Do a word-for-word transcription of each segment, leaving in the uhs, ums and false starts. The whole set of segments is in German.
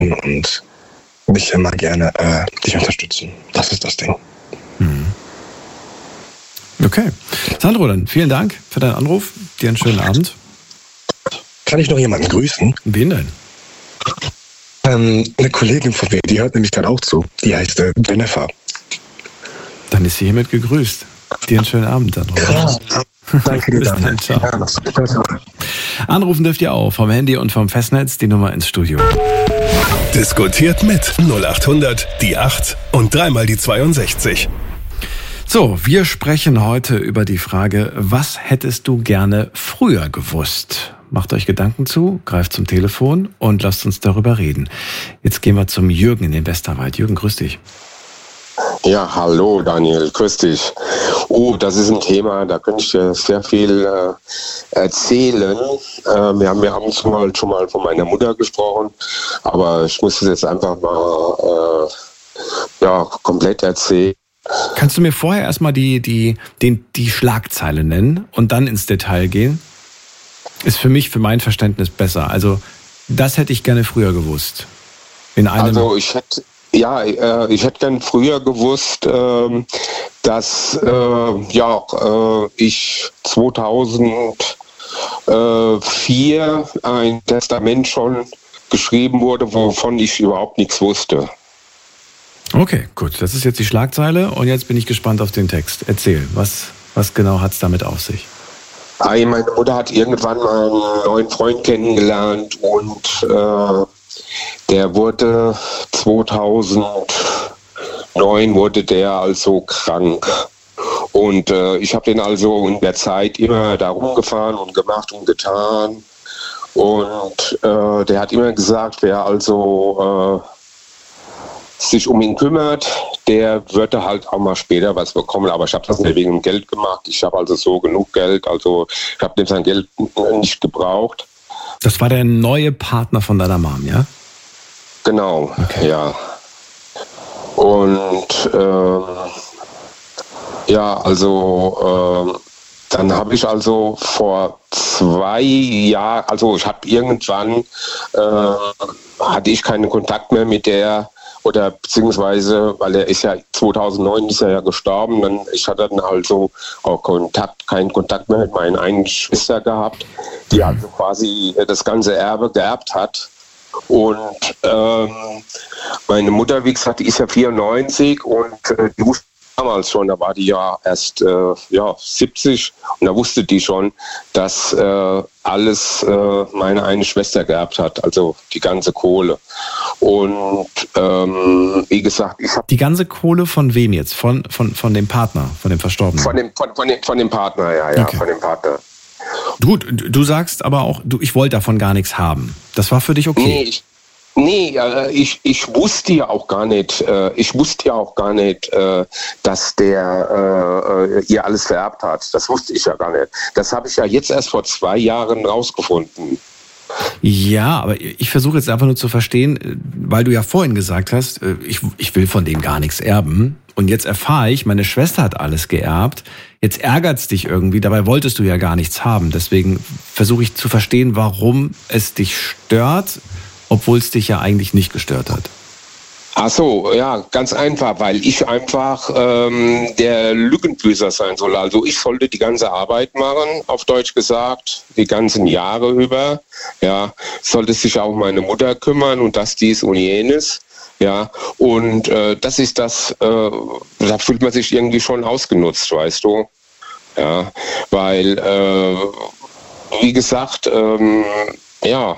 und mich immer gerne äh, dich unterstützen. Das ist das Ding. Mhm. Okay. Sandro, dann vielen Dank für deinen Anruf. Dir einen schönen Abend. Kann ich noch jemanden grüßen? Wen denn? Ähm, eine Kollegin von mir, die hört nämlich gerade auch zu. Die heißt äh, Jennifer. Dann ist sie hiermit gegrüßt. Dir einen schönen Abend, Sandro. Ja, danke dir. Bis dann, ciao. Ja, Anrufen dürft ihr auch vom Handy und vom Festnetz, die Nummer ins Studio. Diskutiert mit null acht hundert, die acht und dreimal die zweiundsechzig. So, wir sprechen heute über die Frage, was hättest du gerne früher gewusst? Macht euch Gedanken zu, greift zum Telefon und lasst uns darüber reden. Jetzt gehen wir zum Jürgen in den Westerwald. Jürgen, grüß dich. Ja, hallo Daniel, grüß dich. Oh, das ist ein Thema, da könnte ich dir sehr viel äh, erzählen. Äh, wir haben ja abends schon mal, schon mal von meiner Mutter gesprochen, aber ich muss es jetzt einfach mal äh, ja, komplett erzählen. Kannst du mir vorher erstmal die, die, den, die Schlagzeile nennen und dann ins Detail gehen? Ist für mich, für mein Verständnis besser. Also, das hätte ich gerne früher gewusst. In einem Also, ich hätte, ja, äh, ich hätte gern früher gewusst, äh, dass äh, ja, äh, ich zweitausendvier ein Testament schon geschrieben wurde, wovon ich überhaupt nichts wusste. Okay, gut. Das ist jetzt die Schlagzeile und jetzt bin ich gespannt auf den Text. Erzähl, was, was genau hat es damit auf sich? Meine Mutter hat irgendwann mal einen neuen Freund kennengelernt und äh, der wurde zweitausendneun wurde der also krank. Und äh, ich habe den also in der Zeit immer da rumgefahren und gemacht und getan. Und äh, der hat immer gesagt, wer also äh, sich um ihn kümmert, der würde halt auch mal später was bekommen. Aber ich habe das nicht wegen dem Geld gemacht. Ich habe also so genug Geld. Also ich habe dem sein Geld nicht gebraucht. Das war der neue Partner von deiner Mom, ja? Genau, okay. Ja. Und ähm, ja, also äh, dann habe ich also vor zwei Jahren, also ich habe irgendwann, äh, hatte ich keinen Kontakt mehr mit der, oder beziehungsweise, weil er ist ja zweitausendneun ist er ja gestorben, dann ich hatte dann also auch Kontakt, keinen Kontakt mehr mit meiner einen Schwester gehabt, die also quasi das ganze Erbe geerbt hat. Und ähm, meine Mutter, wie gesagt, die ist ja vierundneunzig und äh, die wusste damals schon, da war die ja erst äh, ja, siebzig und da wusste die schon, dass äh, alles äh, meine eine Schwester geerbt hat, also die ganze Kohle. Und ähm, wie gesagt, ich habe... Die ganze Kohle von wem jetzt? Von, von, von dem Partner, von dem Verstorbenen? Von dem, von, von dem, von dem Partner, ja, ja, okay. von dem Partner. Gut, du sagst aber auch, du, ich wollte davon gar nichts haben. Das war für dich okay? Nee, ich, nee, äh, ich, ich wusste ja auch gar nicht, äh, ich wusste ja auch gar nicht, äh, dass der äh, ihr alles vererbt hat. Das wusste ich ja gar nicht. Das habe ich ja jetzt erst vor zwei Jahren rausgefunden. Ja, aber ich versuche jetzt einfach nur zu verstehen, weil du ja vorhin gesagt hast, ich, ich will von dem gar nichts erben. Und jetzt erfahre ich, meine Schwester hat alles geerbt. Jetzt ärgert's dich irgendwie, dabei wolltest du ja gar nichts haben. Deswegen versuche ich zu verstehen, warum es dich stört, obwohl es dich ja eigentlich nicht gestört hat. Ach so, ja, ganz einfach, weil ich einfach ähm, der Lückenbüßer sein soll. Also ich sollte die ganze Arbeit machen, auf Deutsch gesagt, die ganzen Jahre über. Ja, sollte sich auch um meine Mutter kümmern und das, dies und jenes. Ja, und äh, das ist das, äh, da fühlt man sich irgendwie schon ausgenutzt, weißt du. Ja, weil, äh, wie gesagt, ähm, ja.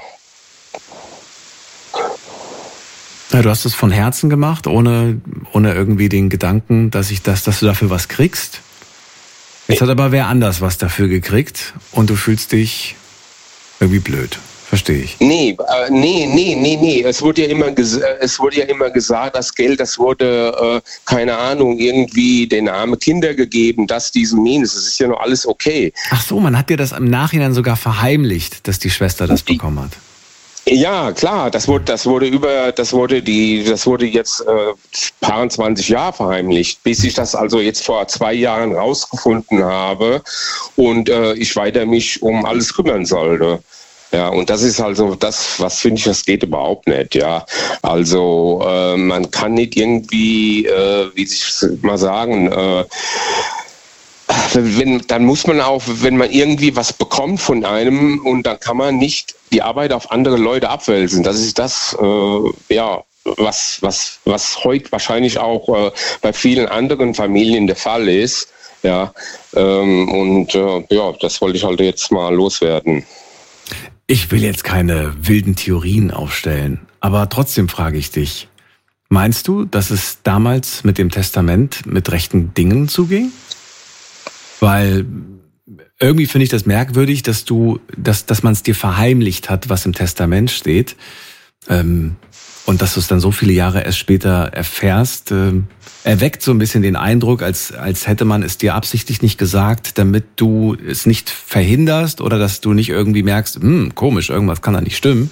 Ja, du hast es von Herzen gemacht, ohne, ohne irgendwie den Gedanken, dass ich das, dass du dafür was kriegst. Jetzt hat aber wer anders was dafür gekriegt und du fühlst dich irgendwie blöd. Verstehe ich. Nee, äh, nee, nee, nee, nee. Es wurde ja immer, ges- es wurde ja immer gesagt, das Geld, das wurde, äh, keine Ahnung, irgendwie den armen Kindern gegeben, das, diesen, jenes. Das ist ja noch alles okay. Ach so, man hat dir das im Nachhinein sogar verheimlicht, dass die Schwester das die, bekommen hat. Ja, klar, das wurde, das wurde über, das wurde die, das wurde jetzt äh, paar zwanzig Jahre verheimlicht, bis ich das also jetzt vor zwei Jahren rausgefunden habe und äh, ich weiter mich um alles kümmern sollte. Ja, und das ist also das, was finde ich, das geht überhaupt nicht, ja. Also äh, man kann nicht irgendwie, äh, wie sich mal sagen, äh, wenn, dann muss man auch, wenn man irgendwie was bekommt von einem, und dann kann man nicht die Arbeit auf andere Leute abwälzen. Das ist das, äh, ja, was, was, was heute wahrscheinlich auch äh, bei vielen anderen Familien der Fall ist. Ja, ähm, und äh, ja, das wollte ich halt jetzt mal loswerden. Ich will jetzt keine wilden Theorien aufstellen, aber trotzdem frage ich dich, meinst du, dass es damals mit dem Testament mit rechten Dingen zuging? Weil irgendwie finde ich das merkwürdig, dass du, dass, dass man es dir verheimlicht hat, was im Testament steht, ähm, und dass du es dann so viele Jahre erst später erfährst, ähm, erweckt so ein bisschen den Eindruck, als, als hätte man es dir absichtlich nicht gesagt, damit du es nicht verhinderst oder dass du nicht irgendwie merkst, hm, komisch, irgendwas kann da nicht stimmen.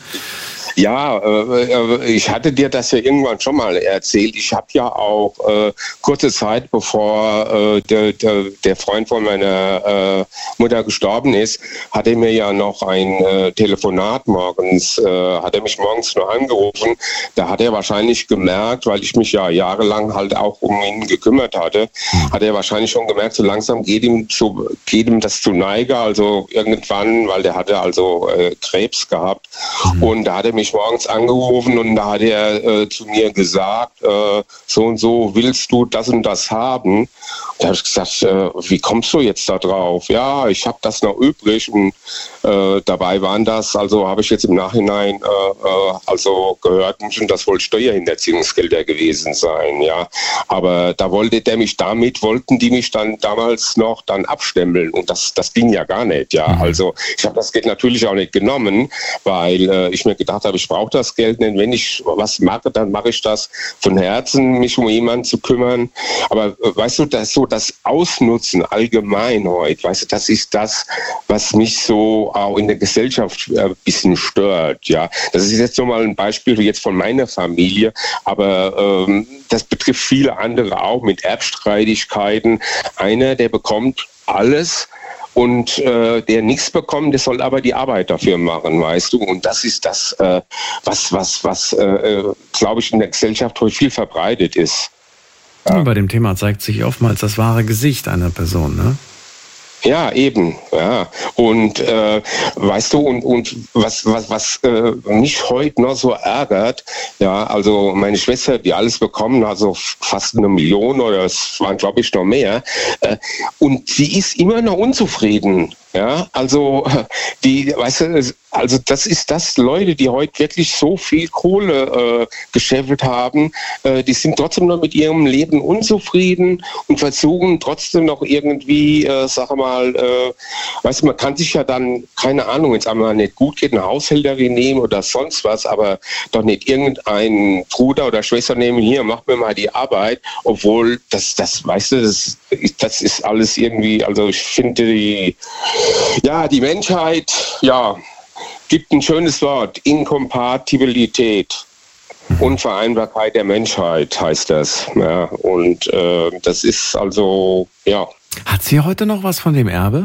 Ja, äh, ich hatte dir das ja irgendwann schon mal erzählt. Ich habe ja auch äh, kurze Zeit, bevor äh, der, der, der Freund von meiner äh, Mutter gestorben ist, hat er mir ja noch ein äh, Telefonat morgens, äh, hat er mich morgens nur angerufen. Da hat er wahrscheinlich gemerkt, weil ich mich ja jahrelang halt auch um ihn gekümmert hatte, hat er wahrscheinlich schon gemerkt, so langsam geht ihm, zu, geht ihm das zu Neige. Also irgendwann, weil der hatte also äh, Krebs gehabt, mhm. und da hat er mich mich morgens angerufen und da hat er äh, zu mir gesagt, äh, so und so willst du das und das haben. Da habe ich gesagt, äh, wie kommst du jetzt da drauf? Ja, ich habe das noch übrig und äh, dabei waren das, also habe ich jetzt im Nachhinein äh, äh, also gehört, müssen das wohl Steuerhinterziehungsgelder gewesen sein, ja. Aber da wollte der mich damit, wollten die mich dann damals noch dann abstempeln und das, das ging ja gar nicht, ja. Mhm. Also ich habe das Geld natürlich auch nicht genommen, weil äh, ich mir gedacht habe, ich brauche das Geld nicht. Wenn ich was mache, dann mache ich das von Herzen, mich um jemanden zu kümmern. Aber äh, weißt du, das so das Ausnutzen allgemein heute, weißt du, das ist das, was mich so auch in der Gesellschaft ein äh, bisschen stört. Ja, das ist jetzt nochmal ein Beispiel jetzt von meiner Familie, aber ähm, das betrifft viele andere auch mit Erbstreitigkeiten. Einer, der bekommt alles. Und äh, der nichts bekommt, der soll aber die Arbeit dafür machen, weißt du. Und das ist das, äh, was, was, was, äh, glaube ich, in der Gesellschaft heute viel verbreitet ist. Ja. Ja, bei dem Thema zeigt sich oftmals das wahre Gesicht einer Person, ne? Ja, eben, ja. Und äh, weißt du, und, und was, was, was äh, mich heute noch so ärgert, ja, also meine Schwester, die alles bekommen, also fast eine Million oder es waren, glaube ich, noch mehr, äh, und sie ist immer noch unzufrieden. Ja, also die, weißt du, also das ist das, Leute, die heute wirklich so viel Kohle äh, gescheffelt haben, äh, die sind trotzdem noch mit ihrem Leben unzufrieden und versuchen trotzdem noch irgendwie, äh, sag mal, äh, weißt du, man kann sich ja dann, keine Ahnung, jetzt einmal nicht gut geht, eine Haushälterin nehmen oder sonst was, aber doch nicht irgendeinen Bruder oder Schwester nehmen, hier, mach mir mal die Arbeit, obwohl das, das, weißt du, das, das ist alles irgendwie, also ich finde die, ja, die Menschheit, ja, gibt ein schönes Wort, Inkompatibilität, mhm. Unvereinbarkeit der Menschheit heißt das. Ja, und äh, das ist also, ja. Hat sie heute noch was von dem Erbe?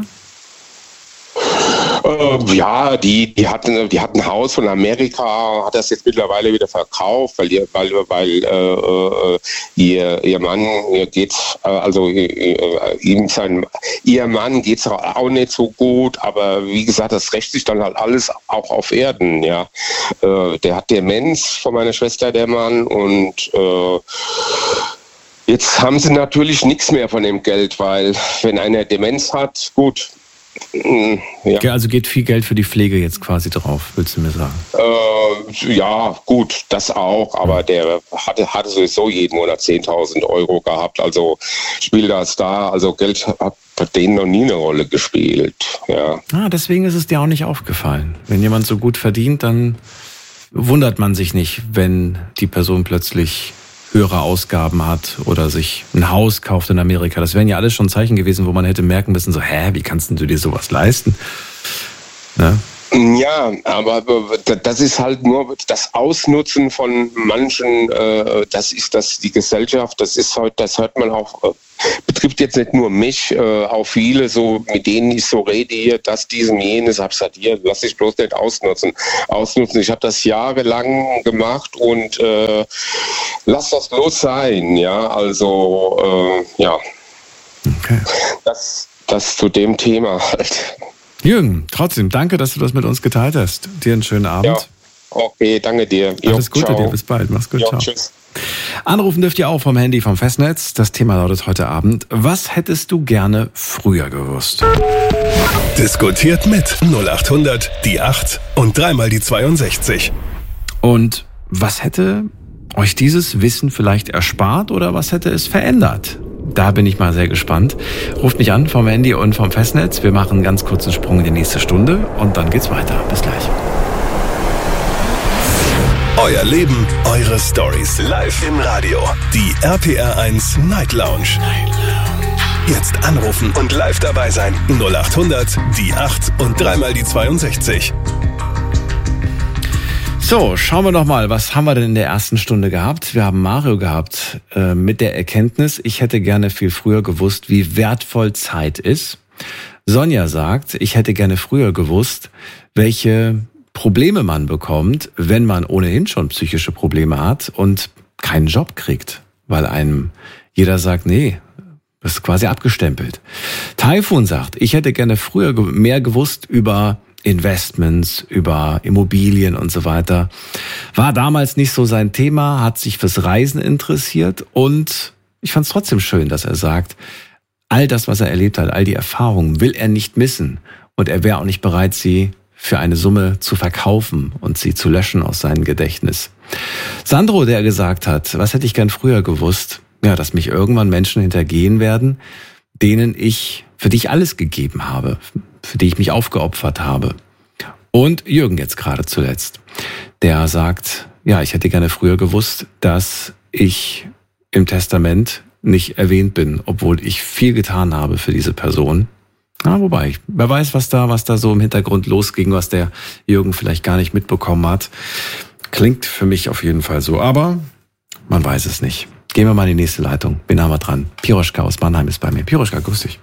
Äh, ja, die, die, hatten, die hat ein Haus von Amerika, hat das jetzt mittlerweile wieder verkauft, weil, ihr, weil, weil äh, ihr, ihr Mann ihr geht's, also äh, ihm sein, ihr Mann geht's auch nicht so gut, aber wie gesagt, das rächt sich dann halt alles auch auf Erden, ja. Äh, der hat Demenz von meiner Schwester, der Mann, und äh, jetzt haben sie natürlich nichts mehr von dem Geld, weil wenn einer Demenz hat, gut. Ja. Also geht viel Geld für die Pflege jetzt quasi drauf, willst du mir sagen? Äh, ja, gut, das auch, aber der hatte, hatte sowieso jeden Monat zehntausend Euro gehabt, also Spieler ist da, also Geld hat bei denen noch nie eine Rolle gespielt. Ja. Ah, deswegen ist es dir auch nicht aufgefallen. Wenn jemand so gut verdient, dann wundert man sich nicht, wenn die Person plötzlich höhere Ausgaben hat oder sich ein Haus kauft in Amerika. Das wären ja alles schon Zeichen gewesen, wo man hätte merken müssen, so, hä, wie kannst du dir sowas leisten? Ne? Ja, aber das ist halt nur das Ausnutzen von manchen, das ist das die Gesellschaft, das ist heute, das hört man auch betrifft jetzt nicht nur mich, äh, auch viele, so mit denen ich so rede hier, das, diesen, jenes, hab gesagt, hier, lass dich bloß nicht ausnutzen. ausnutzen. Ich habe das jahrelang gemacht und äh, lass das bloß sein, ja, also, äh, ja. Okay. Das, das zu dem Thema halt. Jürgen, trotzdem, danke, dass du das mit uns geteilt hast. Dir einen schönen Abend. Ja, okay, danke dir. Alles jo, Gute ciao. dir, bis bald. Mach's gut, jo, ciao. Tschüss. Anrufen dürft ihr auch vom Handy, vom Festnetz. Das Thema lautet heute Abend: Was hättest du gerne früher gewusst? Diskutiert mit null acht hundert, die acht und dreimal die zweiundsechzig. Und was hätte euch dieses Wissen vielleicht erspart oder was hätte es verändert? Da bin ich mal sehr gespannt. Ruft mich an vom Handy und vom Festnetz. Wir machen einen ganz kurzen Sprung in die nächste Stunde und dann geht's weiter. Bis gleich. Euer Leben, eure Stories. Live im Radio. Die R P R eins Night Lounge. Jetzt anrufen und live dabei sein. null acht hundert, die acht und dreimal die zweiundsechzig. So, schauen wir noch mal, was haben wir denn in der ersten Stunde gehabt? Wir haben Mario gehabt äh, mit der Erkenntnis, ich hätte gerne viel früher gewusst, wie wertvoll Zeit ist. Sonja sagt, ich hätte gerne früher gewusst, welche Probleme man bekommt, wenn man ohnehin schon psychische Probleme hat und keinen Job kriegt, weil einem jeder sagt, nee, das ist quasi abgestempelt. Taifun sagt, ich hätte gerne früher mehr gewusst über Investments, über Immobilien und so weiter. War damals nicht so sein Thema, hat sich fürs Reisen interessiert und ich fand es trotzdem schön, dass er sagt, all das, was er erlebt hat, all die Erfahrungen will er nicht missen und er wäre auch nicht bereit, sie für eine Summe zu verkaufen und sie zu löschen aus seinem Gedächtnis. Sandro, der gesagt hat, was hätte ich gern früher gewusst? Ja, dass mich irgendwann Menschen hintergehen werden, denen ich, für die ich alles gegeben habe, für die ich mich aufgeopfert habe. Und Jürgen jetzt gerade zuletzt, der sagt, ja, ich hätte gerne früher gewusst, dass ich im Testament nicht erwähnt bin, obwohl ich viel getan habe für diese Person. Ja, wobei, wer weiß, was da, was da so im Hintergrund losging, was der Jürgen vielleicht gar nicht mitbekommen hat. Klingt für mich auf jeden Fall so, aber man weiß es nicht. Gehen wir mal in die nächste Leitung. Wen haben wir dran? Piroschka aus Mannheim ist bei mir. Piroschka, grüß dich.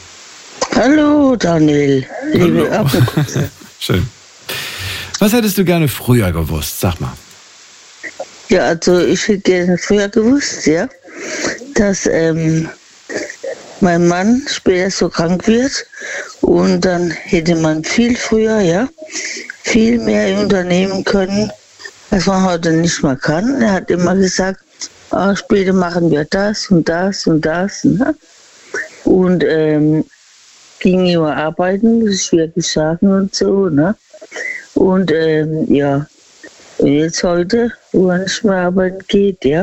Hallo Daniel, liebe Hallo. Schön. Was hättest du gerne früher gewusst? Sag mal. Ja, also ich hätte gerne früher gewusst, ja, dass ähm, mein Mann später so krank wird und dann hätte man viel früher, ja, viel mehr unternehmen können, was man heute nicht mehr kann. Er hat immer gesagt, ah, später machen wir das und das und das, ne? Und ähm, ging immer arbeiten, muss ich wirklich sagen und so, ne? Und ähm, ja, und jetzt heute, wo man nicht mehr arbeiten geht, ja,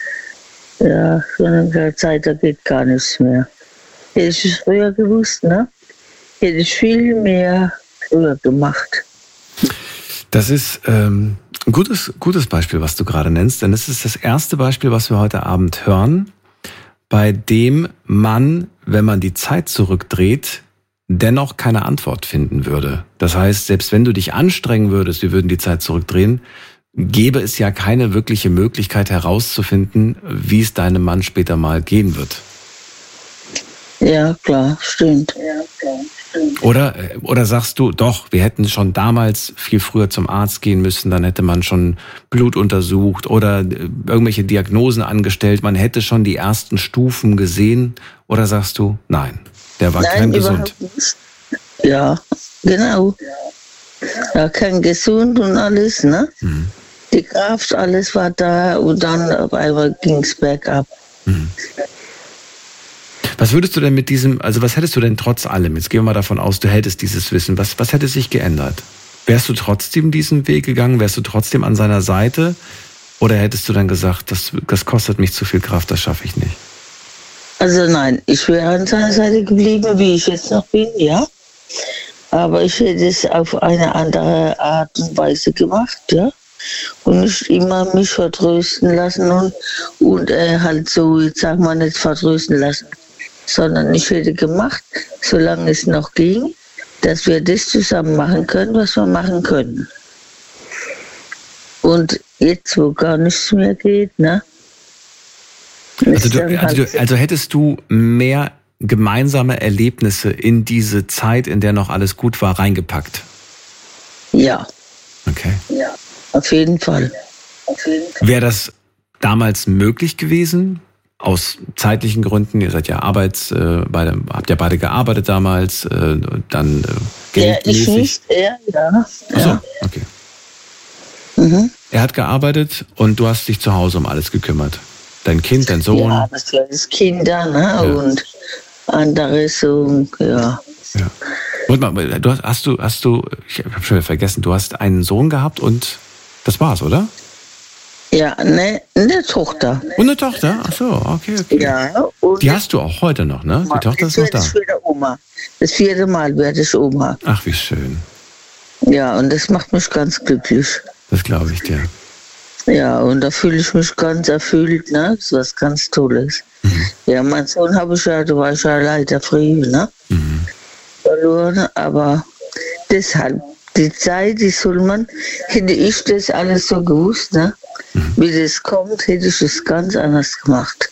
ja, sondern keine Zeit, da geht gar nichts mehr. Hätte ich es früher gewusst, ne? Hätte ich viel mehr früher gemacht. Das ist ähm, ein gutes, gutes Beispiel, was du gerade nennst, denn es ist das erste Beispiel, was wir heute Abend hören, bei dem man, wenn man die Zeit zurückdreht, dennoch keine Antwort finden würde. Das heißt, selbst wenn du dich anstrengen würdest, wir würden die Zeit zurückdrehen, gäbe es ja keine wirkliche Möglichkeit herauszufinden, wie es deinem Mann später mal gehen wird. Ja, klar, stimmt. Ja, klar, stimmt. Oder, oder sagst du, doch, wir hätten schon damals viel früher zum Arzt gehen müssen, dann hätte man schon Blut untersucht oder irgendwelche Diagnosen angestellt, man hätte schon die ersten Stufen gesehen, oder sagst du, nein, der war Nein, kerngesund? Nicht. Ja, genau. Ja, kerngesund und alles, ne? Mhm. Die Kraft, alles war da und dann auf einmal ging es bergab. Mhm. Was würdest du denn mit diesem, also was hättest du denn trotz allem, jetzt gehen wir mal davon aus, du hättest dieses Wissen, was, was hätte sich geändert? Wärst du trotzdem diesen Weg gegangen, wärst du trotzdem an seiner Seite oder hättest du dann gesagt, das, das kostet mich zu viel Kraft, das schaffe ich nicht? Also nein, ich wäre an seiner Seite geblieben, wie ich jetzt noch bin, ja. Aber ich hätte es auf eine andere Art und Weise gemacht, ja. Und nicht immer mich vertrösten lassen und, und äh, halt so, jetzt sag mal, nicht vertrösten lassen, sondern ich hätte gemacht, solange es noch ging, dass wir das zusammen machen können, was wir machen können. Und jetzt, wo gar nichts mehr geht, ne? Also, du, also, du, also hättest du mehr gemeinsame Erlebnisse in diese Zeit, in der noch alles gut war, reingepackt? Ja. Okay. Ja, auf jeden Fall. Fall. Wäre das damals möglich gewesen? Aus zeitlichen Gründen, ihr seid ja Arbeits, äh, beide, habt ja beide gearbeitet damals, äh, dann äh, Ja, ich nicht, er, ja. Achso, ja. Okay. Mhm. Er hat gearbeitet und du hast dich zu Hause um alles gekümmert. Dein Kind, dein Sohn. Ja, das war das Kinder, ne? Ja. Und andere so, ja. Ja. Und mal, du hast, hast du, hast du, ich habe schon wieder vergessen, du hast einen Sohn gehabt und das war's, oder? Ja, ne, eine Tochter. Und eine Tochter? Ach so, okay, okay. Ja. Und die hast du auch heute noch, ne? Die Tochter ist noch da. Das vierte Oma. Das vierte Mal werde ich Oma. Ach, wie schön. Ja, und das macht mich ganz glücklich. Das glaube ich dir. Ja, und da fühle ich mich ganz erfüllt, ne? Das ist was ganz Tolles. Mhm. Ja, mein Sohn habe ich ja, da war ich ja leider früh, ne? Mhm. Verloren, aber deshalb, die Zeit, die soll man, hätte ich das alles so gewusst, ne? Mhm. Wie das kommt, hätte ich es ganz anders gemacht.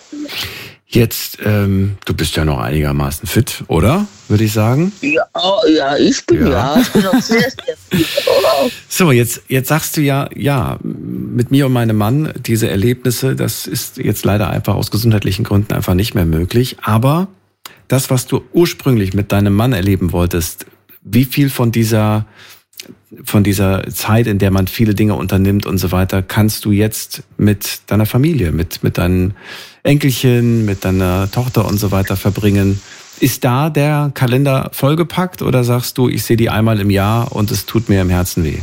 Jetzt, ähm, du bist ja noch einigermaßen fit, oder? Würde ich sagen. Ja, ja, ich bin ja, ja ich bin noch sehr, sehr fit. Oh. So, jetzt, jetzt sagst du ja, ja, mit mir und meinem Mann, diese Erlebnisse, das ist jetzt leider einfach aus gesundheitlichen Gründen einfach nicht mehr möglich. Aber das, was du ursprünglich mit deinem Mann erleben wolltest, wie viel von dieser, von dieser Zeit, in der man viele Dinge unternimmt und so weiter, kannst du jetzt mit deiner Familie, mit, mit deinen Enkelchen, mit deiner Tochter und so weiter verbringen? Ist da der Kalender vollgepackt oder sagst du, ich sehe die einmal im Jahr und es tut mir im Herzen weh?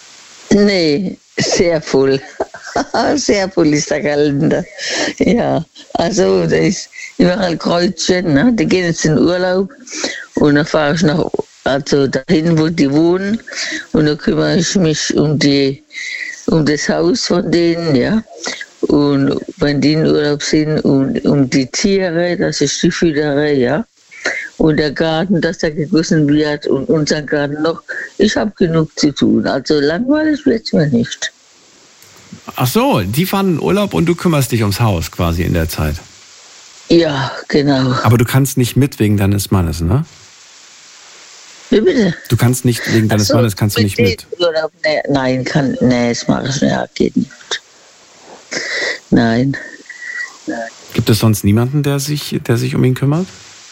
Nee, sehr voll. Sehr voll ist der Kalender. Ja, also da ist überall Kreuzchen, ne? Die gehen jetzt in Urlaub und dann fahre ich nach, also dahin, wo die wohnen, und dann kümmere ich mich um die, um das Haus von denen, ja. Und wenn die in Urlaub sind, und um die Tiere, dass ich die füttere, ja. Und der Garten, dass er gegossen wird, und unser Garten noch. Ich habe genug zu tun. Also langweilig wird es mir nicht. Ach so, die fahren in Urlaub und du kümmerst dich ums Haus quasi in der Zeit. Ja, genau. Aber du kannst nicht mit wegen deines Mannes, ne? Wie bitte? Du kannst nicht wegen deines so, Mannes, kannst du nicht mit. Urlaub, nee, nein, kann, nee, das mache ich nicht. Ja, geht nicht. Nein. Gibt es sonst niemanden, der sich, der sich um ihn kümmert?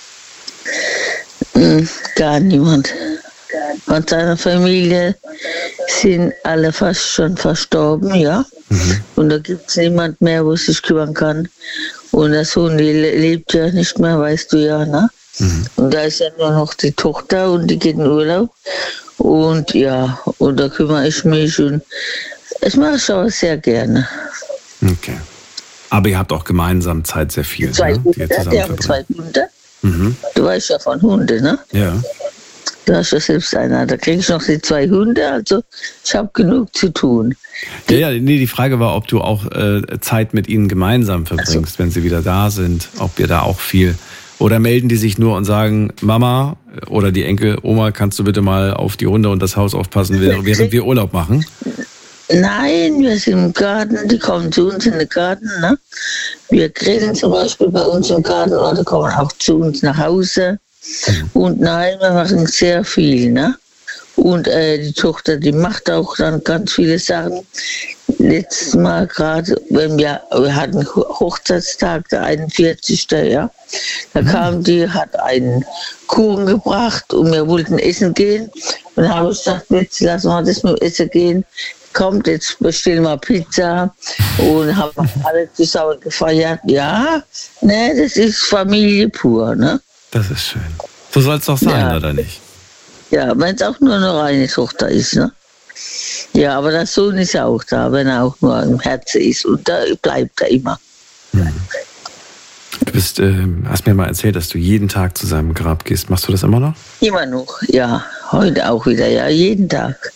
Gar niemand. Von seiner Familie sind alle fast schon verstorben, ja. Mhm. Und da gibt es niemand mehr, wo sich kümmern kann. Und der Sohn, die lebt ja nicht mehr, weißt du ja, ne? Mhm. Und da ist ja nur noch die Tochter und die geht in Urlaub. Und ja, und da kümmere ich mich und das mache ich auch sehr gerne. Okay. Aber ihr habt auch gemeinsam Zeit sehr viel, zwei ne? Hunde, die haben zwei Hunde. Mhm. Du weißt ja von Hunden, ne? Ja. Du hast ja selbst einer. Da kriege ich noch die zwei Hunde, also ich habe genug zu tun. Ja, ja, nee, die Frage war, ob du auch äh, Zeit mit ihnen gemeinsam verbringst, so, wenn sie wieder da sind, ob ihr da auch viel... Oder melden die sich nur und sagen, Mama oder die Enkel, Oma, kannst du bitte mal auf die Hunde und das Haus aufpassen, während wir Urlaub machen? Nein, wir sind im Garten, die kommen zu uns in den Garten. Ne? Wir grillen zum Beispiel bei uns im Garten oder kommen auch zu uns nach Hause. Mhm. Und nein, wir machen sehr viel. Ne? Und äh, die Tochter, die macht auch dann ganz viele Sachen. Letztes Mal gerade, wenn wir, wir hatten Hochzeitstag, der einundvierzigste Ja, da mhm. kam die, hat einen Kuchen gebracht und wir wollten essen gehen. Und dann habe ich gesagt, jetzt lassen wir das mit Essen gehen. Kommt, jetzt bestellen wir Pizza und haben alle zusammen gefeiert. Ja, ne, das ist Familie pur, ne? Das ist schön. So soll es doch sein, ja. Oder nicht? Ja, wenn es auch nur noch eine Tochter ist, ne? Ja, aber der Sohn ist ja auch da, wenn er auch nur im Herzen ist. Und da bleibt er immer. Hm. Du bist, äh, hast mir mal erzählt, dass du jeden Tag zu seinem Grab gehst. Machst du das immer noch? Immer noch, ja. Heute auch wieder, ja, jeden Tag.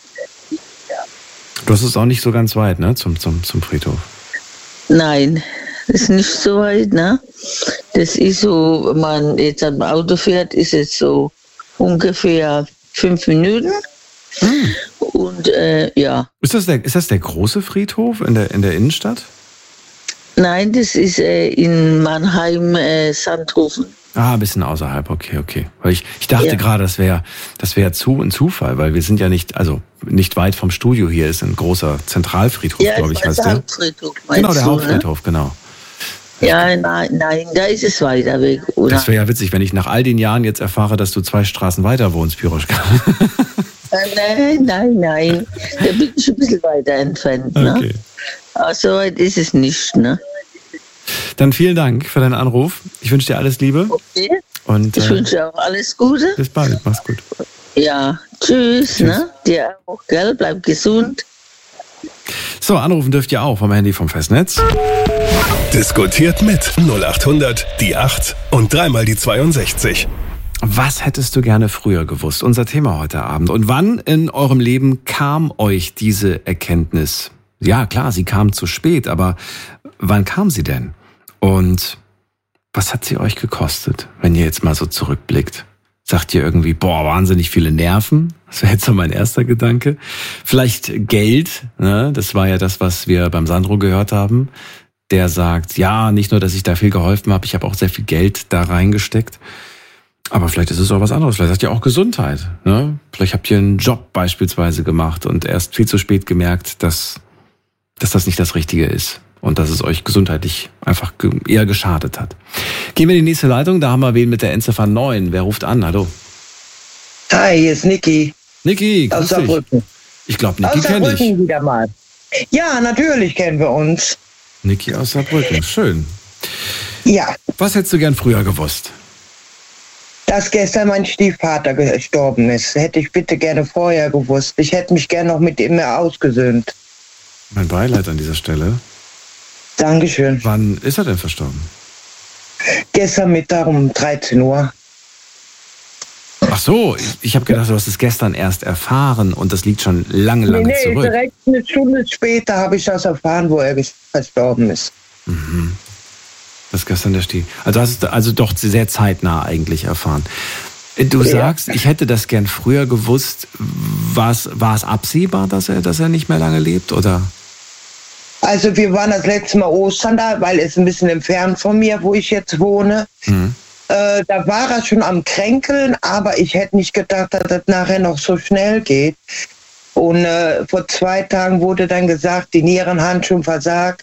Du hast es auch nicht so ganz weit, ne, zum, zum, zum Friedhof? Nein, das ist nicht so weit, ne? Das ist so, wenn man jetzt am Auto fährt, ist es so ungefähr fünf Minuten. Hm. Und äh, ja. Ist das, der, ist das der große Friedhof in der, in der Innenstadt? Nein, das ist äh, in Mannheim, äh, Sandhofen. Ah, ein bisschen außerhalb, okay, okay. Weil ich, ich dachte Ja. gerade, das wäre das wäre zu ein Zufall, weil wir sind ja nicht, also nicht weit vom Studio hier ist ein großer Zentralfriedhof, Ja, glaube ich, ich weiß, heißt der der. Hauptfriedhof, meinst Genau, der du, Hauptfriedhof, genau. Ne? Ja, nein, nein, da ist es weiter weg, oder? Das wäre ja witzig, wenn ich nach all den Jahren jetzt erfahre, dass du zwei Straßen weiter wohnst, Piroschka. Äh, nein, nein, nein. Da bin ich ein bisschen weiter entfernt. Ne? Okay. Aber so weit ist es nicht. Ne? Dann vielen Dank für deinen Anruf. Ich wünsche dir alles Liebe. Okay. Und Ich äh, wünsche auch alles Gute. bis bald. Mach's gut. Ja, tschüss. Tschüss. Ne? Dir auch, gell? Bleib gesund. So, anrufen dürft ihr auch vom Handy vom Festnetz. Diskutiert mit null acht hundert die acht und dreimal die zweiundsechzig. Was hättest du gerne früher gewusst? Unser Thema heute Abend. Und wann in eurem Leben kam euch diese Erkenntnis? Ja, klar, sie kam zu spät, aber wann kam sie denn? Und was hat sie euch gekostet, wenn ihr jetzt mal so zurückblickt? Sagt ihr irgendwie, boah, wahnsinnig viele Nerven? Das wäre jetzt so mein erster Gedanke. Vielleicht Geld, ne? Das war ja das, was wir beim Sandro gehört haben. Der sagt, ja, nicht nur, dass ich da viel geholfen habe, ich habe auch sehr viel Geld da reingesteckt. Aber vielleicht ist es auch was anderes. Vielleicht sagt ihr auch Gesundheit. Ne? Vielleicht habt ihr einen Job beispielsweise gemacht und erst viel zu spät gemerkt, dass, dass das nicht das Richtige ist. Und dass es euch gesundheitlich einfach eher geschadet hat. Gehen wir in die nächste Leitung. Da haben wir wen mit der Endziffer neun. Wer ruft an? Hallo. Hi, hier ist Niki. Niki, Aus grüß dich. Saarbrücken. Ich glaube, Niki Aus kenne ich. Saarbrücken wieder mal. Ja, natürlich kennen wir uns. Niki aus Saarbrücken. Schön. Ja, Was hättest du gern früher gewusst? dass gestern mein Stiefvater gestorben ist. Hätte ich bitte gerne vorher gewusst. Ich hätte mich gerne noch mit ihm mehr ausgesöhnt. Mein Beileid an dieser Stelle. Dankeschön. Wann ist er denn verstorben? Gestern Mittag um dreizehn Uhr. Ach so, ich, ich habe gedacht, du hast es gestern erst erfahren und das liegt schon lange, lange nee, nee, zurück. direkt eine Stunde später habe ich das erfahren, wo er ges- verstorben ist. Mhm. Das ist gestern der Stieg. Also hast du also doch sehr zeitnah eigentlich erfahren. Du Ja. sagst, ich hätte das gern früher gewusst. War es, war es absehbar, dass er, dass er nicht mehr lange lebt, oder? Also wir waren das letzte Mal Ostern da, weil es ein bisschen entfernt von mir, wo ich jetzt wohne. Mhm. Äh, da war er schon am Kränkeln, aber ich hätte nicht gedacht, dass das nachher noch so schnell geht. Und äh, vor zwei Tagen wurde dann gesagt, die Nieren haben schon versagt.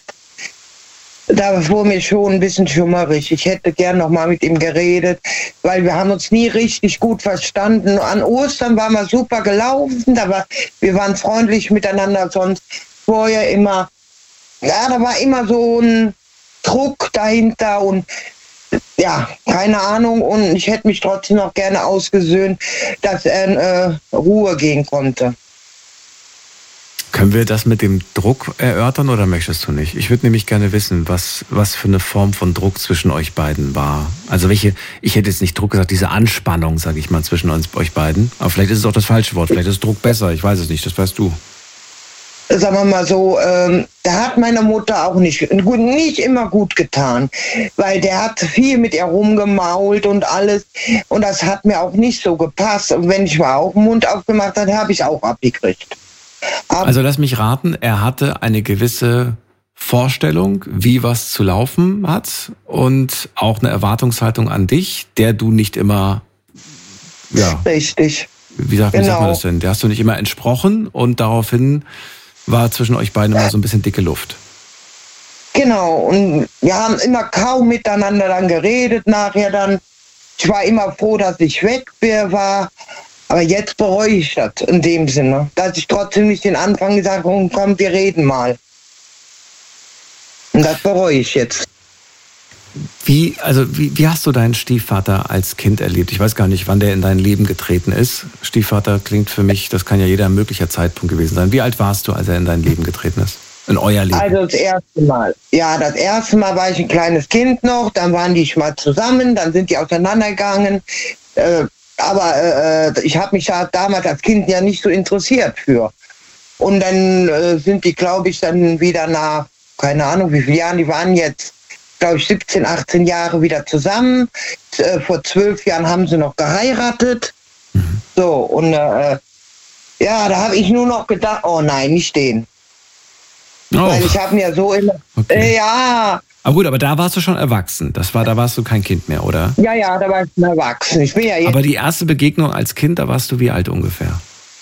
Da wurde mir schon ein bisschen schummerig. Ich hätte gern noch mal mit ihm geredet, weil wir haben uns nie richtig gut verstanden. An Ostern waren wir super gelaufen, da war, wir waren freundlich miteinander, sonst vorher immer, ja, da war immer so ein Druck dahinter und ja, keine Ahnung. Und ich hätte mich trotzdem noch gerne ausgesöhnt, dass er in äh, Ruhe gehen konnte. Können wir das mit dem Druck erörtern oder möchtest du nicht? Ich würde nämlich gerne wissen, was, was für eine Form von Druck zwischen euch beiden war. Also welche, ich hätte jetzt nicht Druck gesagt, diese Anspannung, sage ich mal, zwischen uns, euch beiden. Aber vielleicht ist es auch das falsche Wort, vielleicht ist Druck besser, ich weiß es nicht, das weißt du. Sagen wir mal so, ähm, da hat meine Mutter auch nicht, gut, nicht immer gut getan, weil der hat viel mit ihr rumgemault und alles und das hat mir auch nicht so gepasst. Und wenn ich mal auch den Mund aufgemacht habe, habe ich auch abgekriegt. Aber Also lass mich raten, er hatte eine gewisse Vorstellung, wie was zu laufen hat und auch eine Erwartungshaltung an dich, der du nicht immer, ja, richtig. wie sagt, wie sagt man Genau. das denn? Der hast du nicht immer entsprochen und daraufhin war zwischen euch beiden immer so ein bisschen dicke Luft. Genau, und wir haben immer kaum miteinander dann geredet nachher dann. Ich war immer froh, dass ich weg war, aber jetzt bereue ich das in dem Sinne, dass ich trotzdem nicht den Anfang gesagt habe, komm, wir reden mal. Und das bereue ich jetzt. Wie, also wie, wie hast du deinen Stiefvater als Kind erlebt? Ich weiß gar nicht, wann der in dein Leben getreten ist. Stiefvater klingt für mich, das kann ja jeder möglicher Zeitpunkt gewesen sein. Wie alt warst du, als er in dein Leben getreten ist? In euer Leben? Also das erste Mal. Ja, das erste Mal war ich ein kleines Kind noch, dann waren die mal zusammen, dann sind die auseinandergegangen. Äh, aber äh, ich habe mich da damals als Kind ja nicht so interessiert für. Und dann äh, sind die, glaube ich, dann wieder nach, keine Ahnung wie viele Jahren, die waren jetzt, glaube ich, siebzehn, achtzehn Jahre wieder zusammen. Äh, vor zwölf Jahren haben sie noch geheiratet. Mhm. So, und äh, ja, da habe ich nur noch gedacht, oh nein, nicht den. Oh. Weil ich habe mir so immer, Okay. äh, ja, Aber gut, aber da warst du schon erwachsen. Das war, da warst du kein Kind mehr, oder? ja, ja, da war ich schon erwachsen. Ich bin ja jetzt, Aber die erste Begegnung als Kind, da warst du wie alt ungefähr?